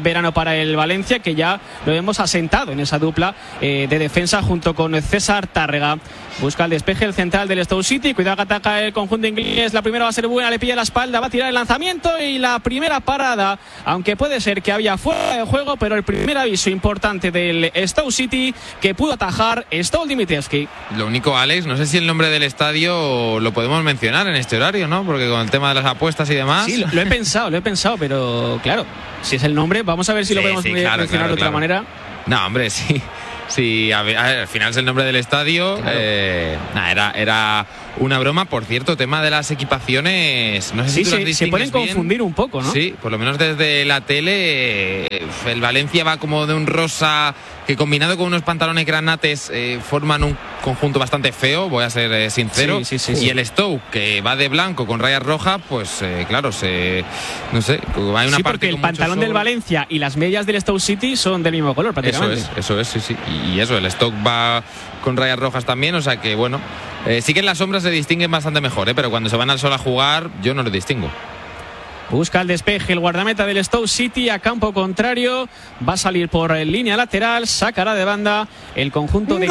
S10: para el Valencia, que ya lo hemos asentado en esa dupla de defensa junto con César Tárrega. Busca el despeje el central del Stoke City. Cuidado que ataca el conjunto inglés. La primera va a ser buena, le pilla la espalda, va a tirar el lanzamiento y la primera parada, aunque puede ser que había fuera de juego, pero el primer aviso importante del Stoke City que pudo atajar Stolt Dimitrievski.
S2: Lo único, Alex, no sé si el nombre del estadio lo podemos mencionar en este horario, ¿no? Porque con el tema de las apuestas y demás.
S10: Sí, lo he pensado, pero claro, si es el nombre, vamos a ver si lo podemos mencionar de otra manera.
S2: No, hombre, sí. Sí, a ver, al final es el nombre del estadio. Claro. Era una broma. Por cierto, tema de las equipaciones, no sé si tú las distingues
S10: se pueden
S2: bien.
S10: Confundir un poco, ¿no?
S2: Sí, por lo menos desde la tele el Valencia va como de un rosa que combinado con unos pantalones granates forman un conjunto bastante feo, voy a ser sincero.
S10: Sí.
S2: Y el Stoke, que va de blanco con rayas rojas, pues claro, no sé, hay una parte
S10: porque el pantalón del Valencia y las medias del Stoke City son del mismo color prácticamente.
S2: Eso es, sí. Y eso, el Stoke va con rayas rojas también, o sea que bueno, sí que en las sombras se distinguen bastante mejor, pero cuando se van al sol a jugar yo no lo distingo.
S10: Busca el despeje el guardameta del Stoke City a campo contrario, va a salir por línea lateral, sacará de banda el conjunto de
S5: gol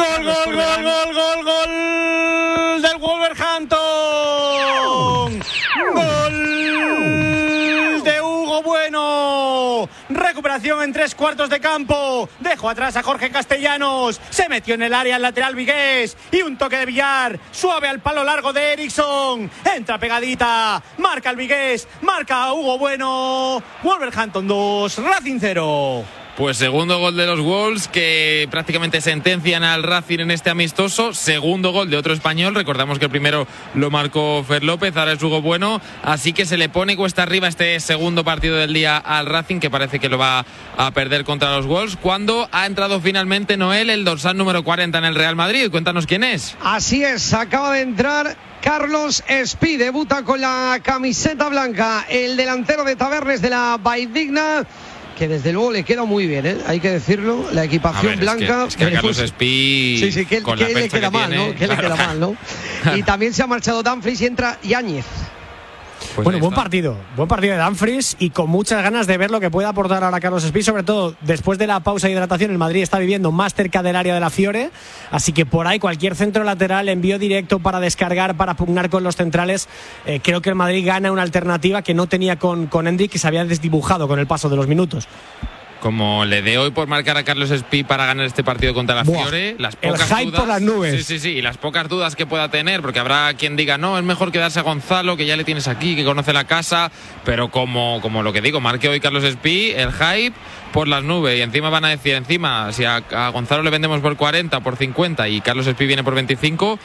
S5: del Wolverhampton. Gol de Hugo Bueno. Recuperación en 3/4 de campo. Dejó atrás a Jorge Castellanos. Se metió en el área el lateral vigués. Y un toque de Villar. Suave al palo largo de Eriksson. Entra pegadita. Marca el vigués. Marca Hugo Bueno. Wolverhampton 2, Racing 0.
S2: Pues segundo gol de los Wolves, que prácticamente sentencian al Racing en este amistoso. Segundo gol de otro español. Recordamos que el primero lo marcó Fer López, ahora es Hugo Bueno. Así que se le pone cuesta arriba este segundo partido del día al Racing, que parece que lo va a perder contra los Wolves. Cuando ha entrado finalmente Noel, el dorsal número 40 en el Real Madrid. Cuéntanos quién es.
S3: Así es, acaba de entrar Carlos Espí, debuta con la camiseta blanca, el delantero de Tabernes de la Valldigna, que desde luego le queda muy bien, hay que decirlo, la equipación blanca.
S2: Es que a Carlos Espí
S3: que le queda mal, ¿no? Que le queda mal, ¿no? Y también se ha marchado Dumfries y entra Yáñez.
S4: Pues bueno, buen partido de Dumfries y con muchas ganas de ver lo que puede aportar ahora Carlos Espí, sobre todo después de la pausa de hidratación. El Madrid está viviendo más cerca del área de la Fiore, así que por ahí cualquier centro lateral, envío directo para descargar, para pugnar con los centrales. Creo que el Madrid gana una alternativa que no tenía con Hendrik, que se había desdibujado con el paso de los minutos.
S2: Como le dé hoy por marcar a Carlos Espí para ganar este partido contra la Fiore,
S4: las pocas dudas, por las nubes.
S2: Sí, y las pocas dudas que pueda tener, porque habrá quien diga, no, es mejor quedarse a Gonzalo, que ya le tienes aquí, que conoce la casa, pero como lo que digo, marque hoy Carlos Espí, el hype por las nubes, y encima van a decir, si a Gonzalo le vendemos por 40, por 50 y Carlos Espí viene por 25,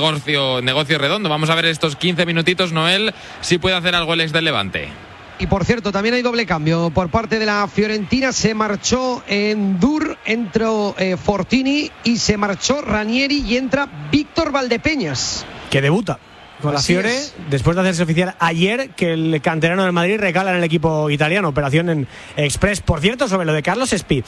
S2: negocio redondo. Vamos a ver estos 15 minutitos, Noel, si puede hacer algo el ex del Levante.
S3: Y por cierto, también hay doble cambio por parte de la Fiorentina. Se marchó Endur, entró Fortini y se marchó Ranieri y entra Víctor Valdepeñas,
S4: que debuta con la Fiore, después de hacerse oficial ayer que el canterano del Madrid recala en el equipo italiano, operación en Express. Por cierto, sobre lo de Carlos Espí,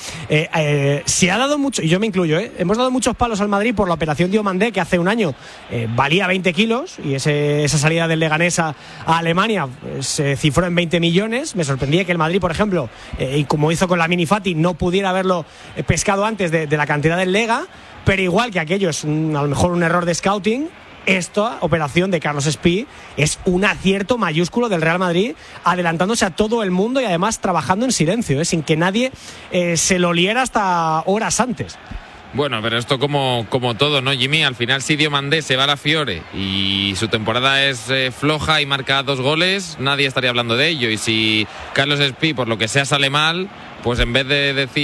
S4: se ha dado mucho, y yo me incluyo, hemos dado muchos palos al Madrid por la operación Diomandé, que hace un año valía 20 kilos, y esa salida del Leganés a Alemania se cifró en 20 millones. Me sorprendía que el Madrid, por ejemplo, y como hizo con la Mini Fati, no pudiera haberlo pescado antes de la cantidad del Lega, pero igual que aquello es a lo mejor un error de scouting, esta operación de Carlos Espí es un acierto mayúsculo del Real Madrid, adelantándose a todo el mundo y además trabajando en silencio, sin que nadie se lo oliera hasta horas antes.
S2: Bueno, pero esto como todo, ¿no, Jimmy? Al final, si Diomandé se va a la Fiore y su temporada es floja y marca 2 goles, nadie estaría hablando de ello. Y si Carlos Espí, por lo que sea, sale mal, pues en vez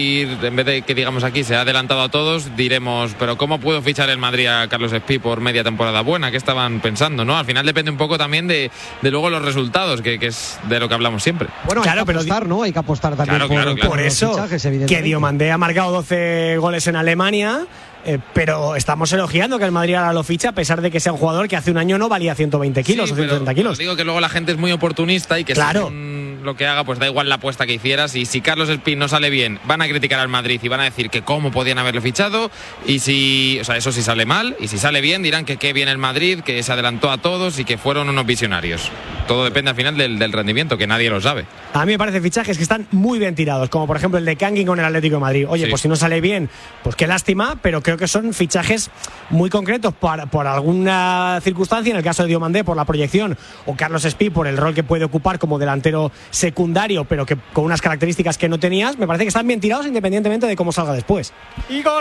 S2: de que digamos aquí se ha adelantado a todos, diremos, pero ¿cómo pudo fichar el Madrid a Carlos Espí por media temporada buena? ¿Qué estaban pensando, no? Al final depende un poco también de luego los resultados, que es de lo que hablamos siempre.
S3: Bueno, claro, pero ¿no? Hay que apostar también
S4: por eso, que Diomandé ha marcado 12 goles en Alemania. Pero estamos elogiando que el Madrid ahora lo ficha, a pesar de que sea un jugador que hace un año no valía 120 kilos o 130 kilos.
S2: Digo que luego la gente es muy oportunista y que según lo que haga, pues da igual la apuesta que hicieras. Y si Carlos Espí no sale bien, van a criticar al Madrid y van a decir que cómo podían haberlo fichado. Y eso sí sale mal. Y si sale bien, dirán que qué bien el Madrid, que se adelantó a todos y que fueron unos visionarios. todo depende al final del rendimiento, que nadie lo sabe.
S4: A mí me parecen fichajes que están muy bien tirados, como por ejemplo el de Kangin con el Atlético de Madrid. Oye, pues si no sale bien, pues qué lástima, pero creo que son fichajes muy concretos por alguna circunstancia, en el caso de Diomandé por la proyección, o Carlos Espí por el rol que puede ocupar como delantero secundario, pero que con unas características que no tenías. Me parece que están bien tirados independientemente de cómo salga después.
S5: Y gol.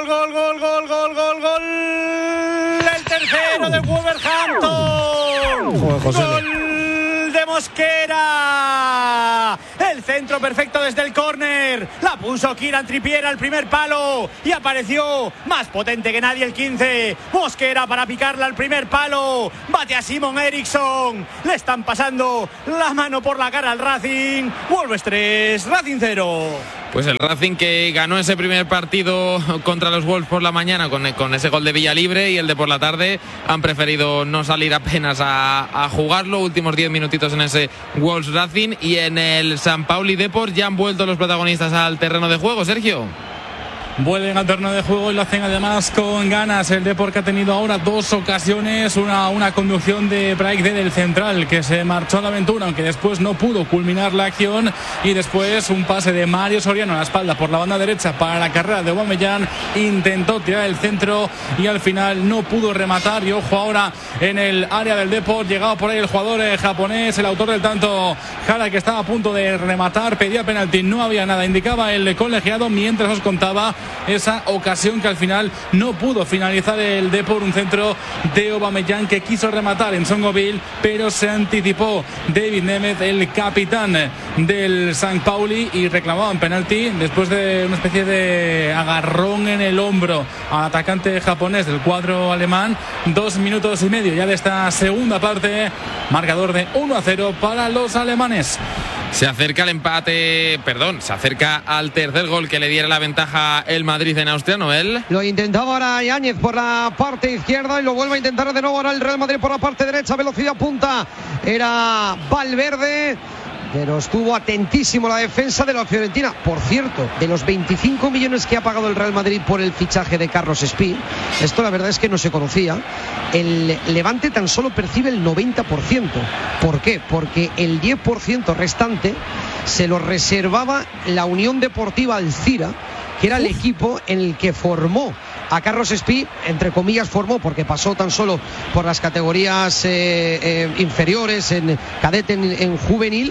S5: El tercero de Wolverhampton. Gol de Mosquera. El centro perfecto desde el córner. La puso Kieran Trippier al primer palo y apareció más potente que nadie el 15. Mosquera para picarla al primer palo. Bate a Simon Eriksson. Le están pasando la mano por la cara al Racing. Wolves 3, Racing 0.
S2: Pues el Racing que ganó ese primer partido contra los Wolves por la mañana con ese gol de Villalibre, y el de por la tarde han preferido no salir apenas a jugarlo. Últimos 10 minutitos en ese Wolves Racing, y en el San Pauli Depor ya han vuelto los protagonistas al terreno de juego, Sergio.
S1: Vuelven al terreno de juego y lo hacen además con ganas. El Depor, que ha tenido ahora dos ocasiones, una conducción de Braithwaite del central, que se marchó a la aventura, aunque después no pudo culminar la acción, y después un pase de Mario Soriano a la espalda por la banda derecha para la carrera de Aubameyang. Intentó tirar el centro y al final no pudo rematar, y ojo ahora en el área del Depor, llegado por ahí el jugador japonés, el autor del tanto, Hara, que estaba a punto de rematar, pedía penalti, no había nada, indicaba el colegiado, mientras os contaba esa ocasión que al final no pudo finalizar el Depor. Un centro de Aubameyang que quiso rematar en Songoville, pero se anticipó David Nemeth, el capitán del St. Pauli, y reclamaban penalti después de una especie de agarrón en el hombro al atacante japonés del cuadro alemán. 2 minutos y medio ya de esta segunda parte, marcador de 1-0 para los alemanes.
S2: Se acerca al empate, se acerca al tercer gol que le diera la ventaja el Madrid en Austria, Noel.
S3: Lo intentaba ahora Yáñez por la parte izquierda y lo vuelve a intentar de nuevo ahora el Real Madrid por la parte derecha. Velocidad punta era Valverde, pero estuvo atentísimo la defensa de la Fiorentina. Por cierto, de los 25 millones que ha pagado el Real Madrid por el fichaje de Carlos Espí, esto la verdad es que no se conocía, el Levante tan solo percibe el 90%. ¿Por qué? Porque el 10% restante se lo reservaba la Unión Deportiva Alcira, que era el equipo en el que formó a Carlos Espí, entre comillas formó, porque pasó tan solo por las categorías inferiores, en cadete, en juvenil,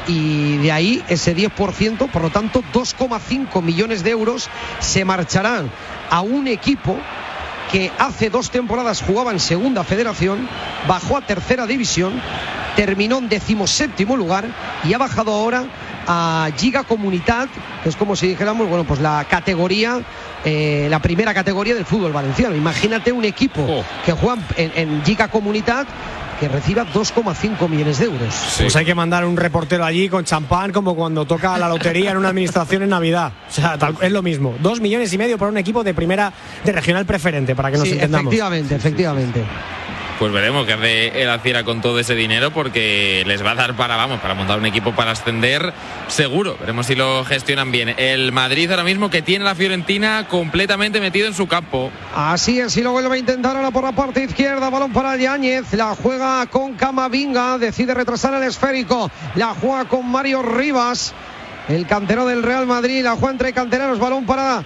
S3: y de ahí ese 10%, por lo tanto 2,5 millones de euros se marcharán a un equipo que hace 2 temporadas jugaba en segunda federación, bajó a tercera división, terminó en 17º lugar y ha bajado ahora a Lliga Comunitat, que es como si dijéramos, bueno, pues la categoría, la primera categoría del fútbol valenciano. Imagínate un equipo que juega en Lliga Comunitat que reciba 2,5 millones de euros.
S4: Sí. Pues hay que mandar un reportero allí con champán, como cuando toca la lotería en una administración en Navidad. O sea, es lo mismo. 2,5 millones para un equipo de primera, de regional preferente, para que nos entendamos.
S3: Efectivamente.
S2: Pues veremos qué hace el Alcira con todo ese dinero, porque les va a dar para montar un equipo para ascender seguro. Veremos si lo gestionan bien. El Madrid ahora mismo, que tiene la Fiorentina completamente metido en su campo.
S3: Así es, y lo vuelve a intentar ahora por la parte izquierda. Balón para Yáñez, la juega con Camavinga, decide retrasar el esférico, la juega con Mario Rivas, el canterano del Real Madrid, la juega entre canteranos. Balón para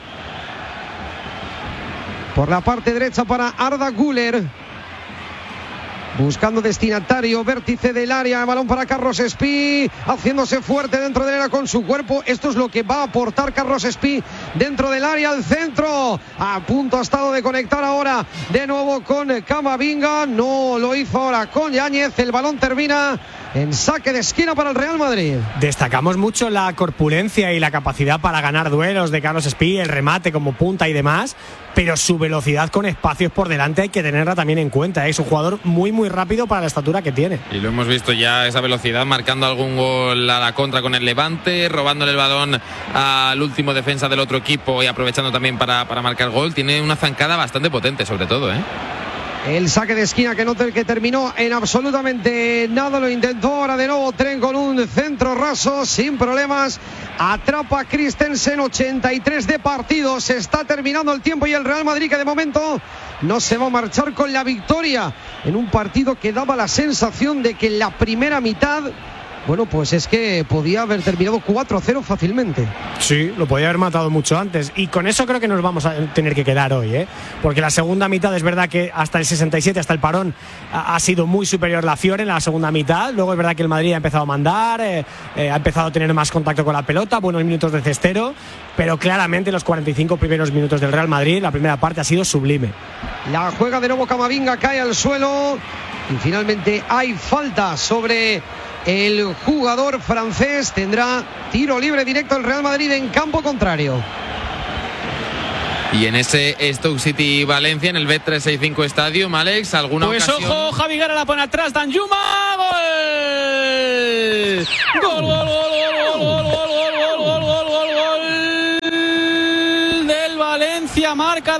S3: por la parte derecha para Arda Güler, buscando destinatario, vértice del área, balón para Carlos Espí, haciéndose fuerte dentro del área con su cuerpo. Esto es lo que va a aportar Carlos Espí dentro del área, al centro, a punto ha estado de conectar ahora de nuevo con Camavinga, no lo hizo ahora con Yáñez. El balón termina en saque de esquina para el Real Madrid.
S4: Destacamos mucho la corpulencia y la capacidad para ganar duelos de Carlos Espí, el remate como punta y demás, pero su velocidad con espacios por delante hay que tenerla también en cuenta. Es un jugador muy rápido para la estatura que tiene.
S2: Y lo hemos visto ya, esa velocidad, marcando algún gol a la contra con el Levante, robándole el balón al último defensa del otro equipo y aprovechando también para marcar gol. Tiene una zancada bastante potente, sobre todo,
S3: El saque de esquina que terminó en absolutamente nada. Lo intentó ahora de nuevo Trent con un centro raso sin problemas. Atrapa Christensen. 83 de partido. Se está terminando el tiempo y el Real Madrid, que de momento no se va a marchar con la victoria en un partido que daba la sensación de que en la primera mitad, bueno, pues es que podía haber terminado 4-0 fácilmente.
S4: Sí, lo podía haber matado mucho antes. Y con eso creo que nos vamos a tener que quedar hoy, ¿eh? Porque la segunda mitad es verdad que hasta el 67, hasta el parón, ha sido muy superior la Fiore en la segunda mitad. Luego es verdad que el Madrid ha empezado a mandar, ha empezado a tener más contacto con la pelota, buenos minutos de cestero, pero claramente los 45 primeros minutos del Real Madrid, la primera parte ha sido sublime.
S3: La juega de nuevo Camavinga, cae al suelo y finalmente hay falta sobre el jugador francés. Tendrá tiro libre directo el Real Madrid en campo contrario.
S2: Y en ese Stoke City Valencia, en el Bet365 Stadium, Alex, ¿alguna ocasión?
S10: Pues ojo, Javi Guerra la pone atrás, Danjuma, gol. Gol, gol, gol, gol, gol, gol, gol, gol, gol, gol del Valencia, marca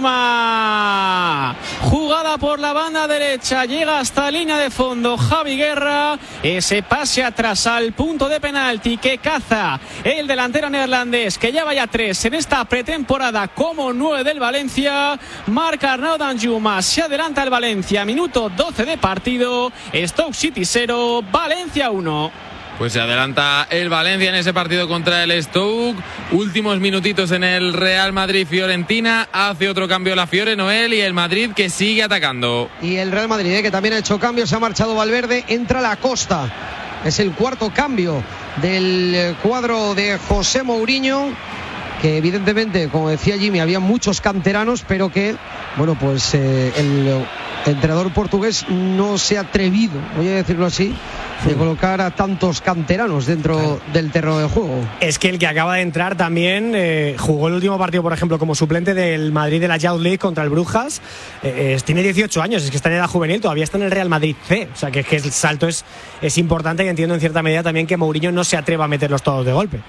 S10: Danjuma. Jugada por la banda derecha, llega hasta línea de fondo Javi Guerra, ese pase atrás al punto de penalti que caza el delantero neerlandés, que ya vaya 3 en esta pretemporada como 9 del Valencia. Marca Arnaud Danjuma, se adelanta el Valencia, minuto 12 de partido. Stoke City 0, Valencia 1.
S2: Pues se adelanta el Valencia en ese partido contra el Stoke. Últimos minutitos en el Real Madrid-Fiorentina. Hace otro cambio la Fiore, Noel, y el Madrid que sigue atacando.
S3: Y el Real Madrid, que también ha hecho cambios. Se ha marchado Valverde, entra la Costa. Es el cuarto cambio del cuadro de José Mourinho, que evidentemente, como decía Jimmy, había muchos canteranos, pero que, bueno, pues el entrenador portugués no se ha atrevido, voy a decirlo así, de colocar a tantos canteranos dentro del terreno de juego.
S4: Es que el que acaba de entrar también jugó el último partido, por ejemplo, como suplente del Madrid de la Youth League contra el Brujas. Tiene 18 años, es que está en edad juvenil, todavía está en el Real Madrid C. O sea, que el salto es importante, y entiendo en cierta medida también que Mourinho no se atreva a meterlos todos de golpe.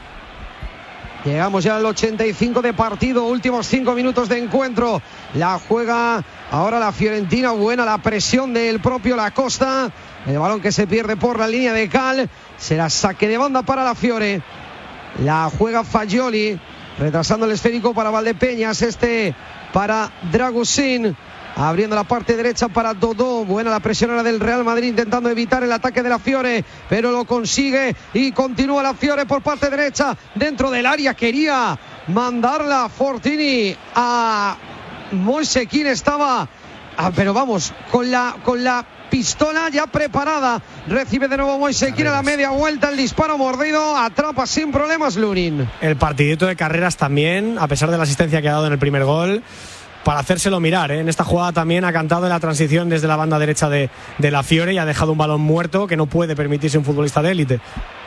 S3: Llegamos ya al 85 de partido, últimos 5 minutos de encuentro. La juega ahora la Fiorentina, buena la presión del propio La Costa. El balón que se pierde por la línea de Cal. Será saque de banda para la Fiore. La juega Fagioli, retrasando el esférico para Valdepeñas, para Dragusin. Abriendo la parte derecha para Dodó. Buena la presión ahora del Real Madrid, intentando evitar el ataque de la Fiore, pero lo consigue y continúa la Fiore por parte derecha dentro del área. Quería mandarla Fortini a Moise Kean, estaba pero vamos, con la pistola ya preparada. Recibe de nuevo Moise Kean a la media vuelta, el disparo mordido, atrapa sin problemas Lunin.
S4: El partidito de Carreras también, a pesar de la asistencia que ha dado en el primer gol, para hacérselo mirar, ¿eh? En esta jugada también ha cantado en la transición desde la banda derecha de la Fiore y ha dejado un balón muerto que no puede permitirse un futbolista de élite.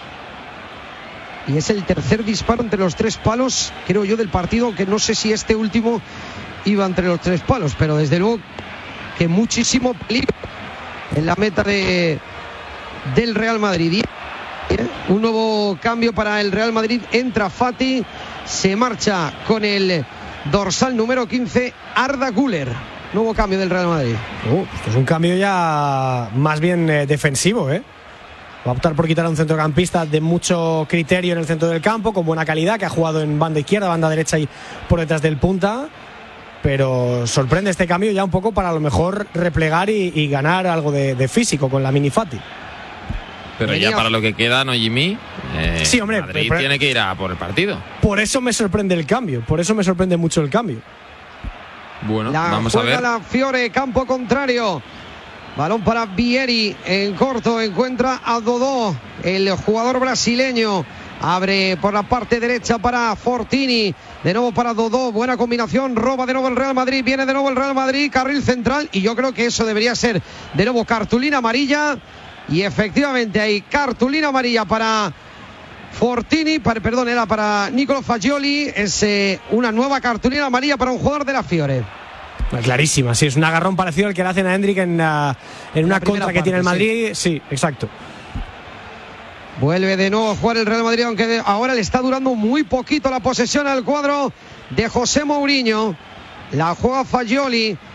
S3: Y es el tercer disparo entre los 3 palos, creo yo, del partido, que no sé si este último iba entre los 3 palos, pero desde luego que muchísimo peligro en la meta del Real Madrid. Un nuevo cambio para el Real Madrid, entra Fati, se marcha con el dorsal número 15, Arda Güler. Nuevo cambio del Real Madrid.
S4: Esto es un cambio ya más bien defensivo, ¿eh? Va a optar por quitar a un centrocampista de mucho criterio en el centro del campo, con buena calidad, que ha jugado en banda izquierda, banda derecha y por detrás del punta. Pero sorprende este cambio ya un poco para a lo mejor replegar y ganar algo de físico con la Mini Fati.
S2: Pero ya para lo que queda, ¿no, Jimmy?
S4: Sí, hombre.
S2: Madrid tiene que ir a por el partido.
S4: Por eso me sorprende el cambio. Por eso me sorprende mucho el cambio.
S2: Bueno, vamos a ver.
S3: La Fiore, campo contrario. Balón para Vieri en corto. Encuentra a Dodó, el jugador brasileño. Abre por la parte derecha para Fortini. De nuevo para Dodó. Buena combinación. Roba de nuevo el Real Madrid. Viene de nuevo el Real Madrid. Carril central. Y yo creo que eso debería ser de nuevo cartulina amarilla. Y efectivamente hay cartulina amarilla para Fortini, era para Nicolo Fagioli. Es una nueva cartulina amarilla para un jugador de la Fiore.
S4: Clarísima, sí, es un agarrón parecido al que le hacen a Hendrik en una contra que tiene el Madrid. Sí, exacto.
S3: Vuelve de nuevo a jugar el Real Madrid, aunque ahora le está durando muy poquito la posesión al cuadro de José Mourinho. La juega Fagioli,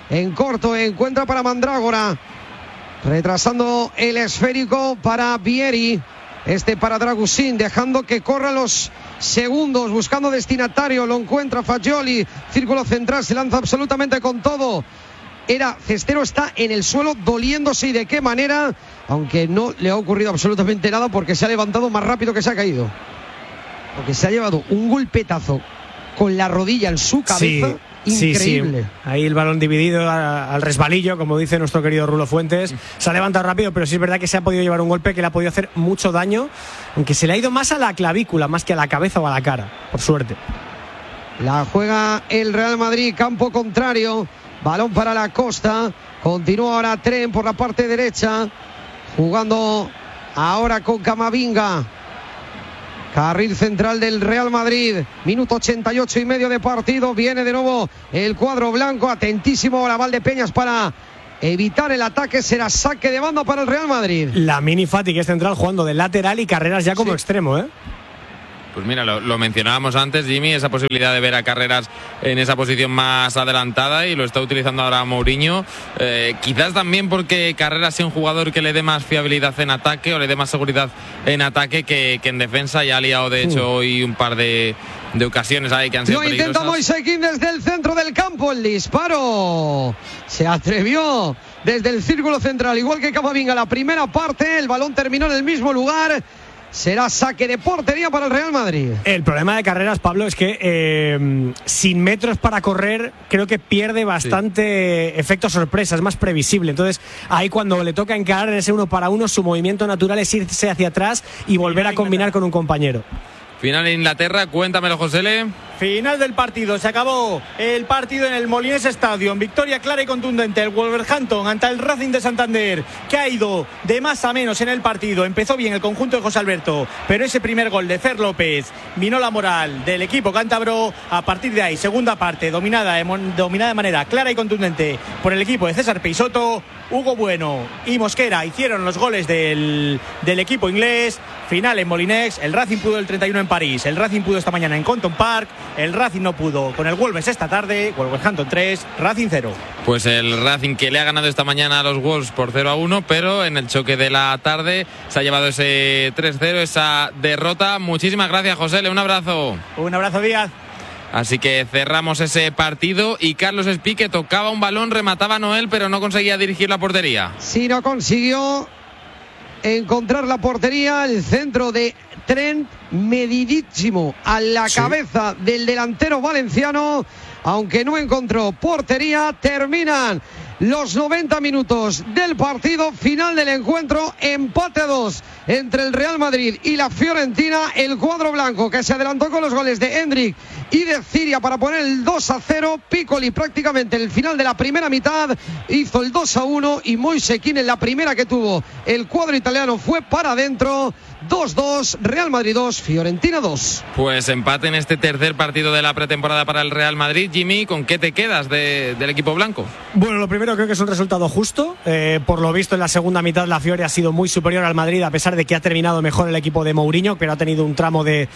S3: en corto, encuentra para Mandrágora, retrasando el esférico para Vieri, para Dragusin, dejando que corran los segundos, buscando destinatario, lo encuentra Fagioli, círculo central, se lanza absolutamente con todo. Cestero está en el suelo doliéndose, y de qué manera, aunque no le ha ocurrido absolutamente nada porque se ha levantado más rápido que se ha caído, porque se ha llevado un golpetazo con la rodilla en su cabeza. Increíble.
S4: Sí. Ahí el balón dividido al resbalillo, como dice nuestro querido Rulo Fuentes. Se ha levantado rápido, pero sí es verdad que se ha podido llevar un golpe que le ha podido hacer mucho daño, aunque se le ha ido más a la clavícula, más que a la cabeza o a la cara, por suerte.
S3: La juega el Real Madrid, campo contrario, balón para la Costa, continúa ahora Tren por la parte derecha, jugando ahora con Camavinga. Carril central del Real Madrid, minuto 88 y medio de partido. Viene de nuevo el cuadro blanco, atentísimo a Valdepeñas para evitar el ataque. Será saque de banda para el Real Madrid.
S4: Lamine Fati, que es central, jugando de lateral, y Carreras ya como extremo,
S2: Pues mira, lo mencionábamos antes, Jimmy, esa posibilidad de ver a Carreras en esa posición más adelantada, y lo está utilizando ahora Mourinho. Quizás también porque Carreras sea un jugador que le dé más fiabilidad en ataque, o le dé más seguridad en ataque que en defensa. Ya ha liado, de hecho, hoy un par de ocasiones ahí que han sido peligrosas.
S3: Lo intenta Moise Kean desde el centro del campo, el disparo. Se atrevió desde el círculo central, igual que Camavinga la primera parte. El balón terminó en el mismo lugar. Será saque de portería para el Real Madrid.
S4: El problema de Carreras, Pablo, es que sin metros para correr, creo que pierde bastante efecto sorpresa, es más previsible. Entonces, ahí cuando le toca encarar en ese 1 para 1, su movimiento natural es irse hacia atrás y volver a combinar con un compañero.
S2: Final en Inglaterra, cuéntamelo, Josele.
S5: Final del partido, se acabó el partido en el Molinés Stadium. Victoria clara y contundente el Wolverhampton ante el Racing de Santander, que ha ido de más a menos en el partido. Empezó bien el conjunto de José Alberto, pero ese primer gol de Fer López minó la moral del equipo cántabro. A partir de ahí, segunda parte dominada de manera clara y contundente por el equipo de César Peixoto. Hugo Bueno y Mosquera hicieron los goles del equipo inglés. Final en Molinés. El Racing pudo el 31 en París, el Racing pudo esta mañana en Compton Park. El Racing no pudo con el Wolves esta tarde. Wolverhampton 3, Racing 0.
S2: Pues el Racing, que le ha ganado esta mañana a los Wolves por 0-1, pero en el choque de la tarde se ha llevado ese 3-0, esa derrota. Muchísimas gracias, José. Un abrazo.
S5: Un abrazo, Díaz.
S2: Así que cerramos ese partido, y Carlos Espí, que tocaba un balón, remataba a Noel, pero no conseguía dirigir la portería.
S3: Sí, no consiguió encontrar la portería. El centro de Trent, medidísimo a la cabeza del delantero valenciano, aunque no encontró portería. Terminan los 90 minutos del partido, final del encuentro, empate 2 entre el Real Madrid y la Fiorentina. El cuadro blanco, que se adelantó con los goles de Hendrik y de Ciria para poner el 2-0. Piccoli prácticamente en el final de la primera mitad hizo el 2-1, y Moise Kean en la primera que tuvo el cuadro italiano fue para adentro. 2-2, Real Madrid 2, Fiorentina 2.
S2: Pues empate en este tercer partido de la pretemporada para el Real Madrid. Jimmy, ¿con qué te quedas del equipo blanco?
S4: Bueno, lo primero, creo que es un resultado justo. Por lo visto, en la segunda mitad la Fiore ha sido muy superior al Madrid, a pesar de que ha terminado mejor el equipo de Mourinho, pero ha tenido un tramo de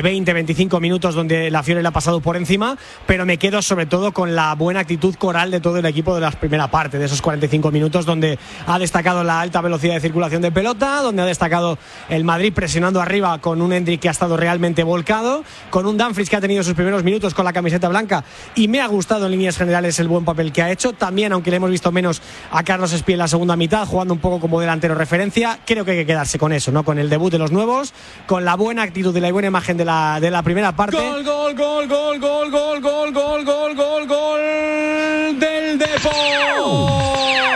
S4: 20-25 minutos donde la Fiore le ha pasado por encima. Pero me quedo sobre todo con la buena actitud coral de todo el equipo de la primera parte, de esos 45 minutos, donde ha destacado la alta velocidad de circulación de pelota, donde ha destacado el Madrid presionando arriba con un Hendrik que ha estado realmente volcado, con un Dumfries que ha tenido sus primeros minutos con la camiseta blanca, y me ha gustado en líneas generales el buen papel que ha hecho. También, aunque le hemos visto menos a Carlos Espí en la segunda mitad, jugando un poco como delantero referencia, creo que hay que quedarse con eso, ¿no? Con el debut de los nuevos, con la buena actitud y la buena imagen de la primera parte.
S1: Gol del Depor.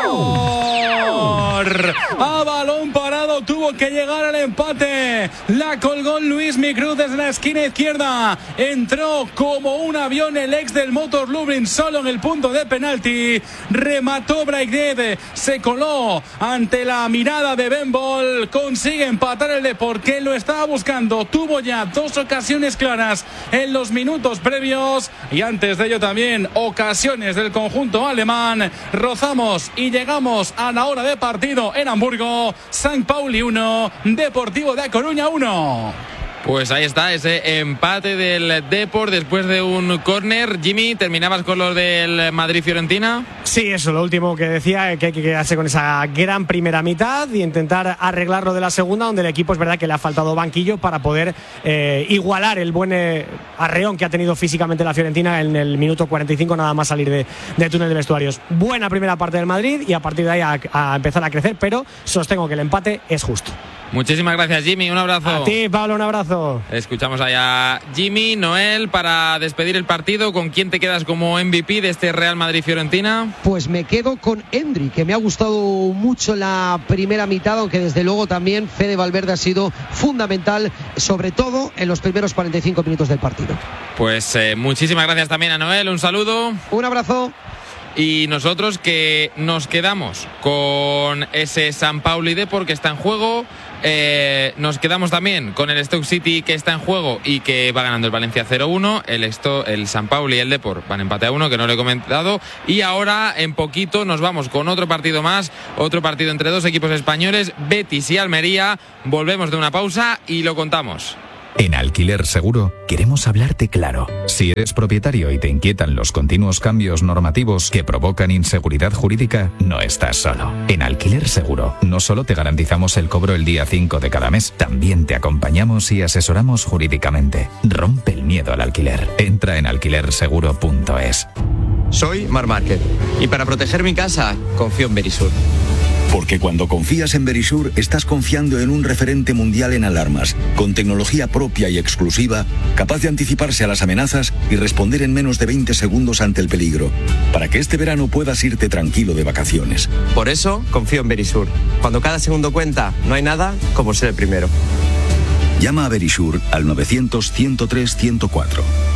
S1: A balón parado tuvo que llegar al empate. La colgó Luismi Cruz desde la esquina izquierda. Entró como un avión el ex del Motor Lublin solo en el punto de penalti. Remató Braithwaite, se coló ante la mirada de Ben Bol. Consigue empatar el Depor, que lo estaba buscando. Tuvo ya dos ocasiones claras en los minutos previos, y antes de ello también ocasiones del conjunto alemán. Rozamos y llegamos a la hora de partido en Hamburgo. San Pauli 1, Deportivo de A Coruña 1.
S2: Pues ahí está, ese empate del Depor después de un córner. Jimmy, ¿terminabas con lo del Madrid-Fiorentina?
S4: Sí, eso, lo último que decía, que hay que quedarse con esa gran primera mitad y intentar arreglarlo de la segunda, donde el equipo es verdad que le ha faltado banquillo para poder igualar el buen arreón que ha tenido físicamente la Fiorentina en el minuto 45, nada más salir de túnel de vestuarios. Buena primera parte del Madrid y a partir de ahí a empezar a crecer, pero sostengo que el empate es justo.
S2: Muchísimas gracias, Jimmy, un abrazo.
S4: A ti, Pablo, un abrazo.
S2: Escuchamos allá a Jimmy. Noel, para despedir el partido, ¿con quién te quedas como MVP de este Real Madrid-Fiorentina?
S3: Pues me quedo con Endri, que me ha gustado mucho la primera mitad, aunque desde luego también Fede Valverde ha sido fundamental, sobre todo en los primeros 45 minutos del partido.
S2: Pues muchísimas gracias también a Noel, un saludo.
S3: Un abrazo.
S2: Y nosotros que nos quedamos con ese San Pauli Depor que está en juego, nos quedamos también con el Stoke City que está en juego y que va ganando el Valencia 0-1, el San Pauli y el Depor van empate a 1, que no lo he comentado, y ahora en poquito nos vamos con otro partido más, otro partido entre dos equipos españoles, Betis y Almería. Volvemos de una pausa y lo contamos.
S15: En Alquiler Seguro queremos hablarte claro. Si eres propietario y te inquietan los continuos cambios normativos que provocan inseguridad jurídica, no estás solo. En Alquiler Seguro no solo te garantizamos el cobro el día 5 de cada mes, también te acompañamos y asesoramos jurídicamente. Rompe el miedo al alquiler. Entra en alquilerseguro.es.
S16: Soy Marc Márquez y para proteger mi casa confío en Verisur.
S17: Porque cuando confías en Verisur, estás confiando en un referente mundial en alarmas, con tecnología propia y exclusiva, capaz de anticiparse a las amenazas y responder en menos de 20 segundos ante el peligro, para que este verano puedas irte tranquilo de vacaciones.
S16: Por eso, confío en Verisur. Cuando cada segundo cuenta, no hay nada como ser el primero.
S17: Llama a Verisur al 900-103-104.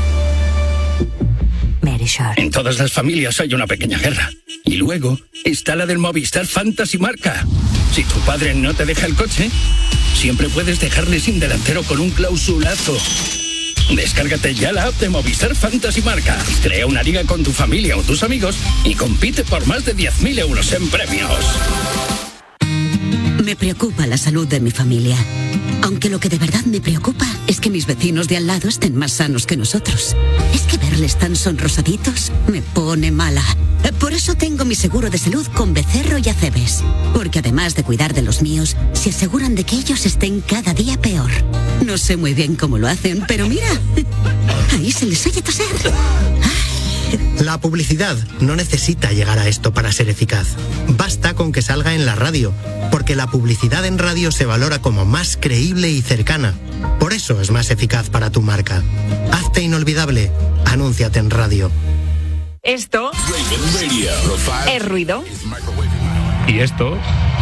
S18: En todas las familias hay una pequeña guerra. Y luego está la del Movistar Fantasy Marca. Si tu padre no te deja el coche, siempre puedes dejarle sin delantero con un clausulazo. Descárgate ya la app de Movistar Fantasy Marca. Crea una liga con tu familia o tus amigos y compite por más de 10.000 euros en premios.
S19: Me preocupa la salud de mi familia. Aunque lo que de verdad me preocupa es que mis vecinos de al lado estén más sanos que nosotros. Es que verles tan sonrosaditos me pone mala. Por eso tengo mi seguro de salud con Becerro y Acebes. Porque además de cuidar de los míos, se aseguran de que ellos estén cada día peor. No sé muy bien cómo lo hacen, pero mira, ahí se les oye toser.
S20: La publicidad no necesita llegar a esto para ser eficaz. Basta con que salga en la radio, porque la publicidad en radio se valora como más creíble y cercana. Por eso es más eficaz para tu marca. Hazte inolvidable. Anúnciate en radio.
S21: Esto es ruido.
S22: Y esto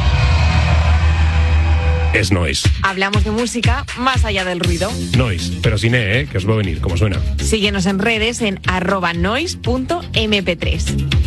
S22: es noise.
S21: Hablamos de música más allá del ruido.
S22: Noise, pero sin que os va a venir, como suena.
S21: Síguenos en redes en @noise.mp3.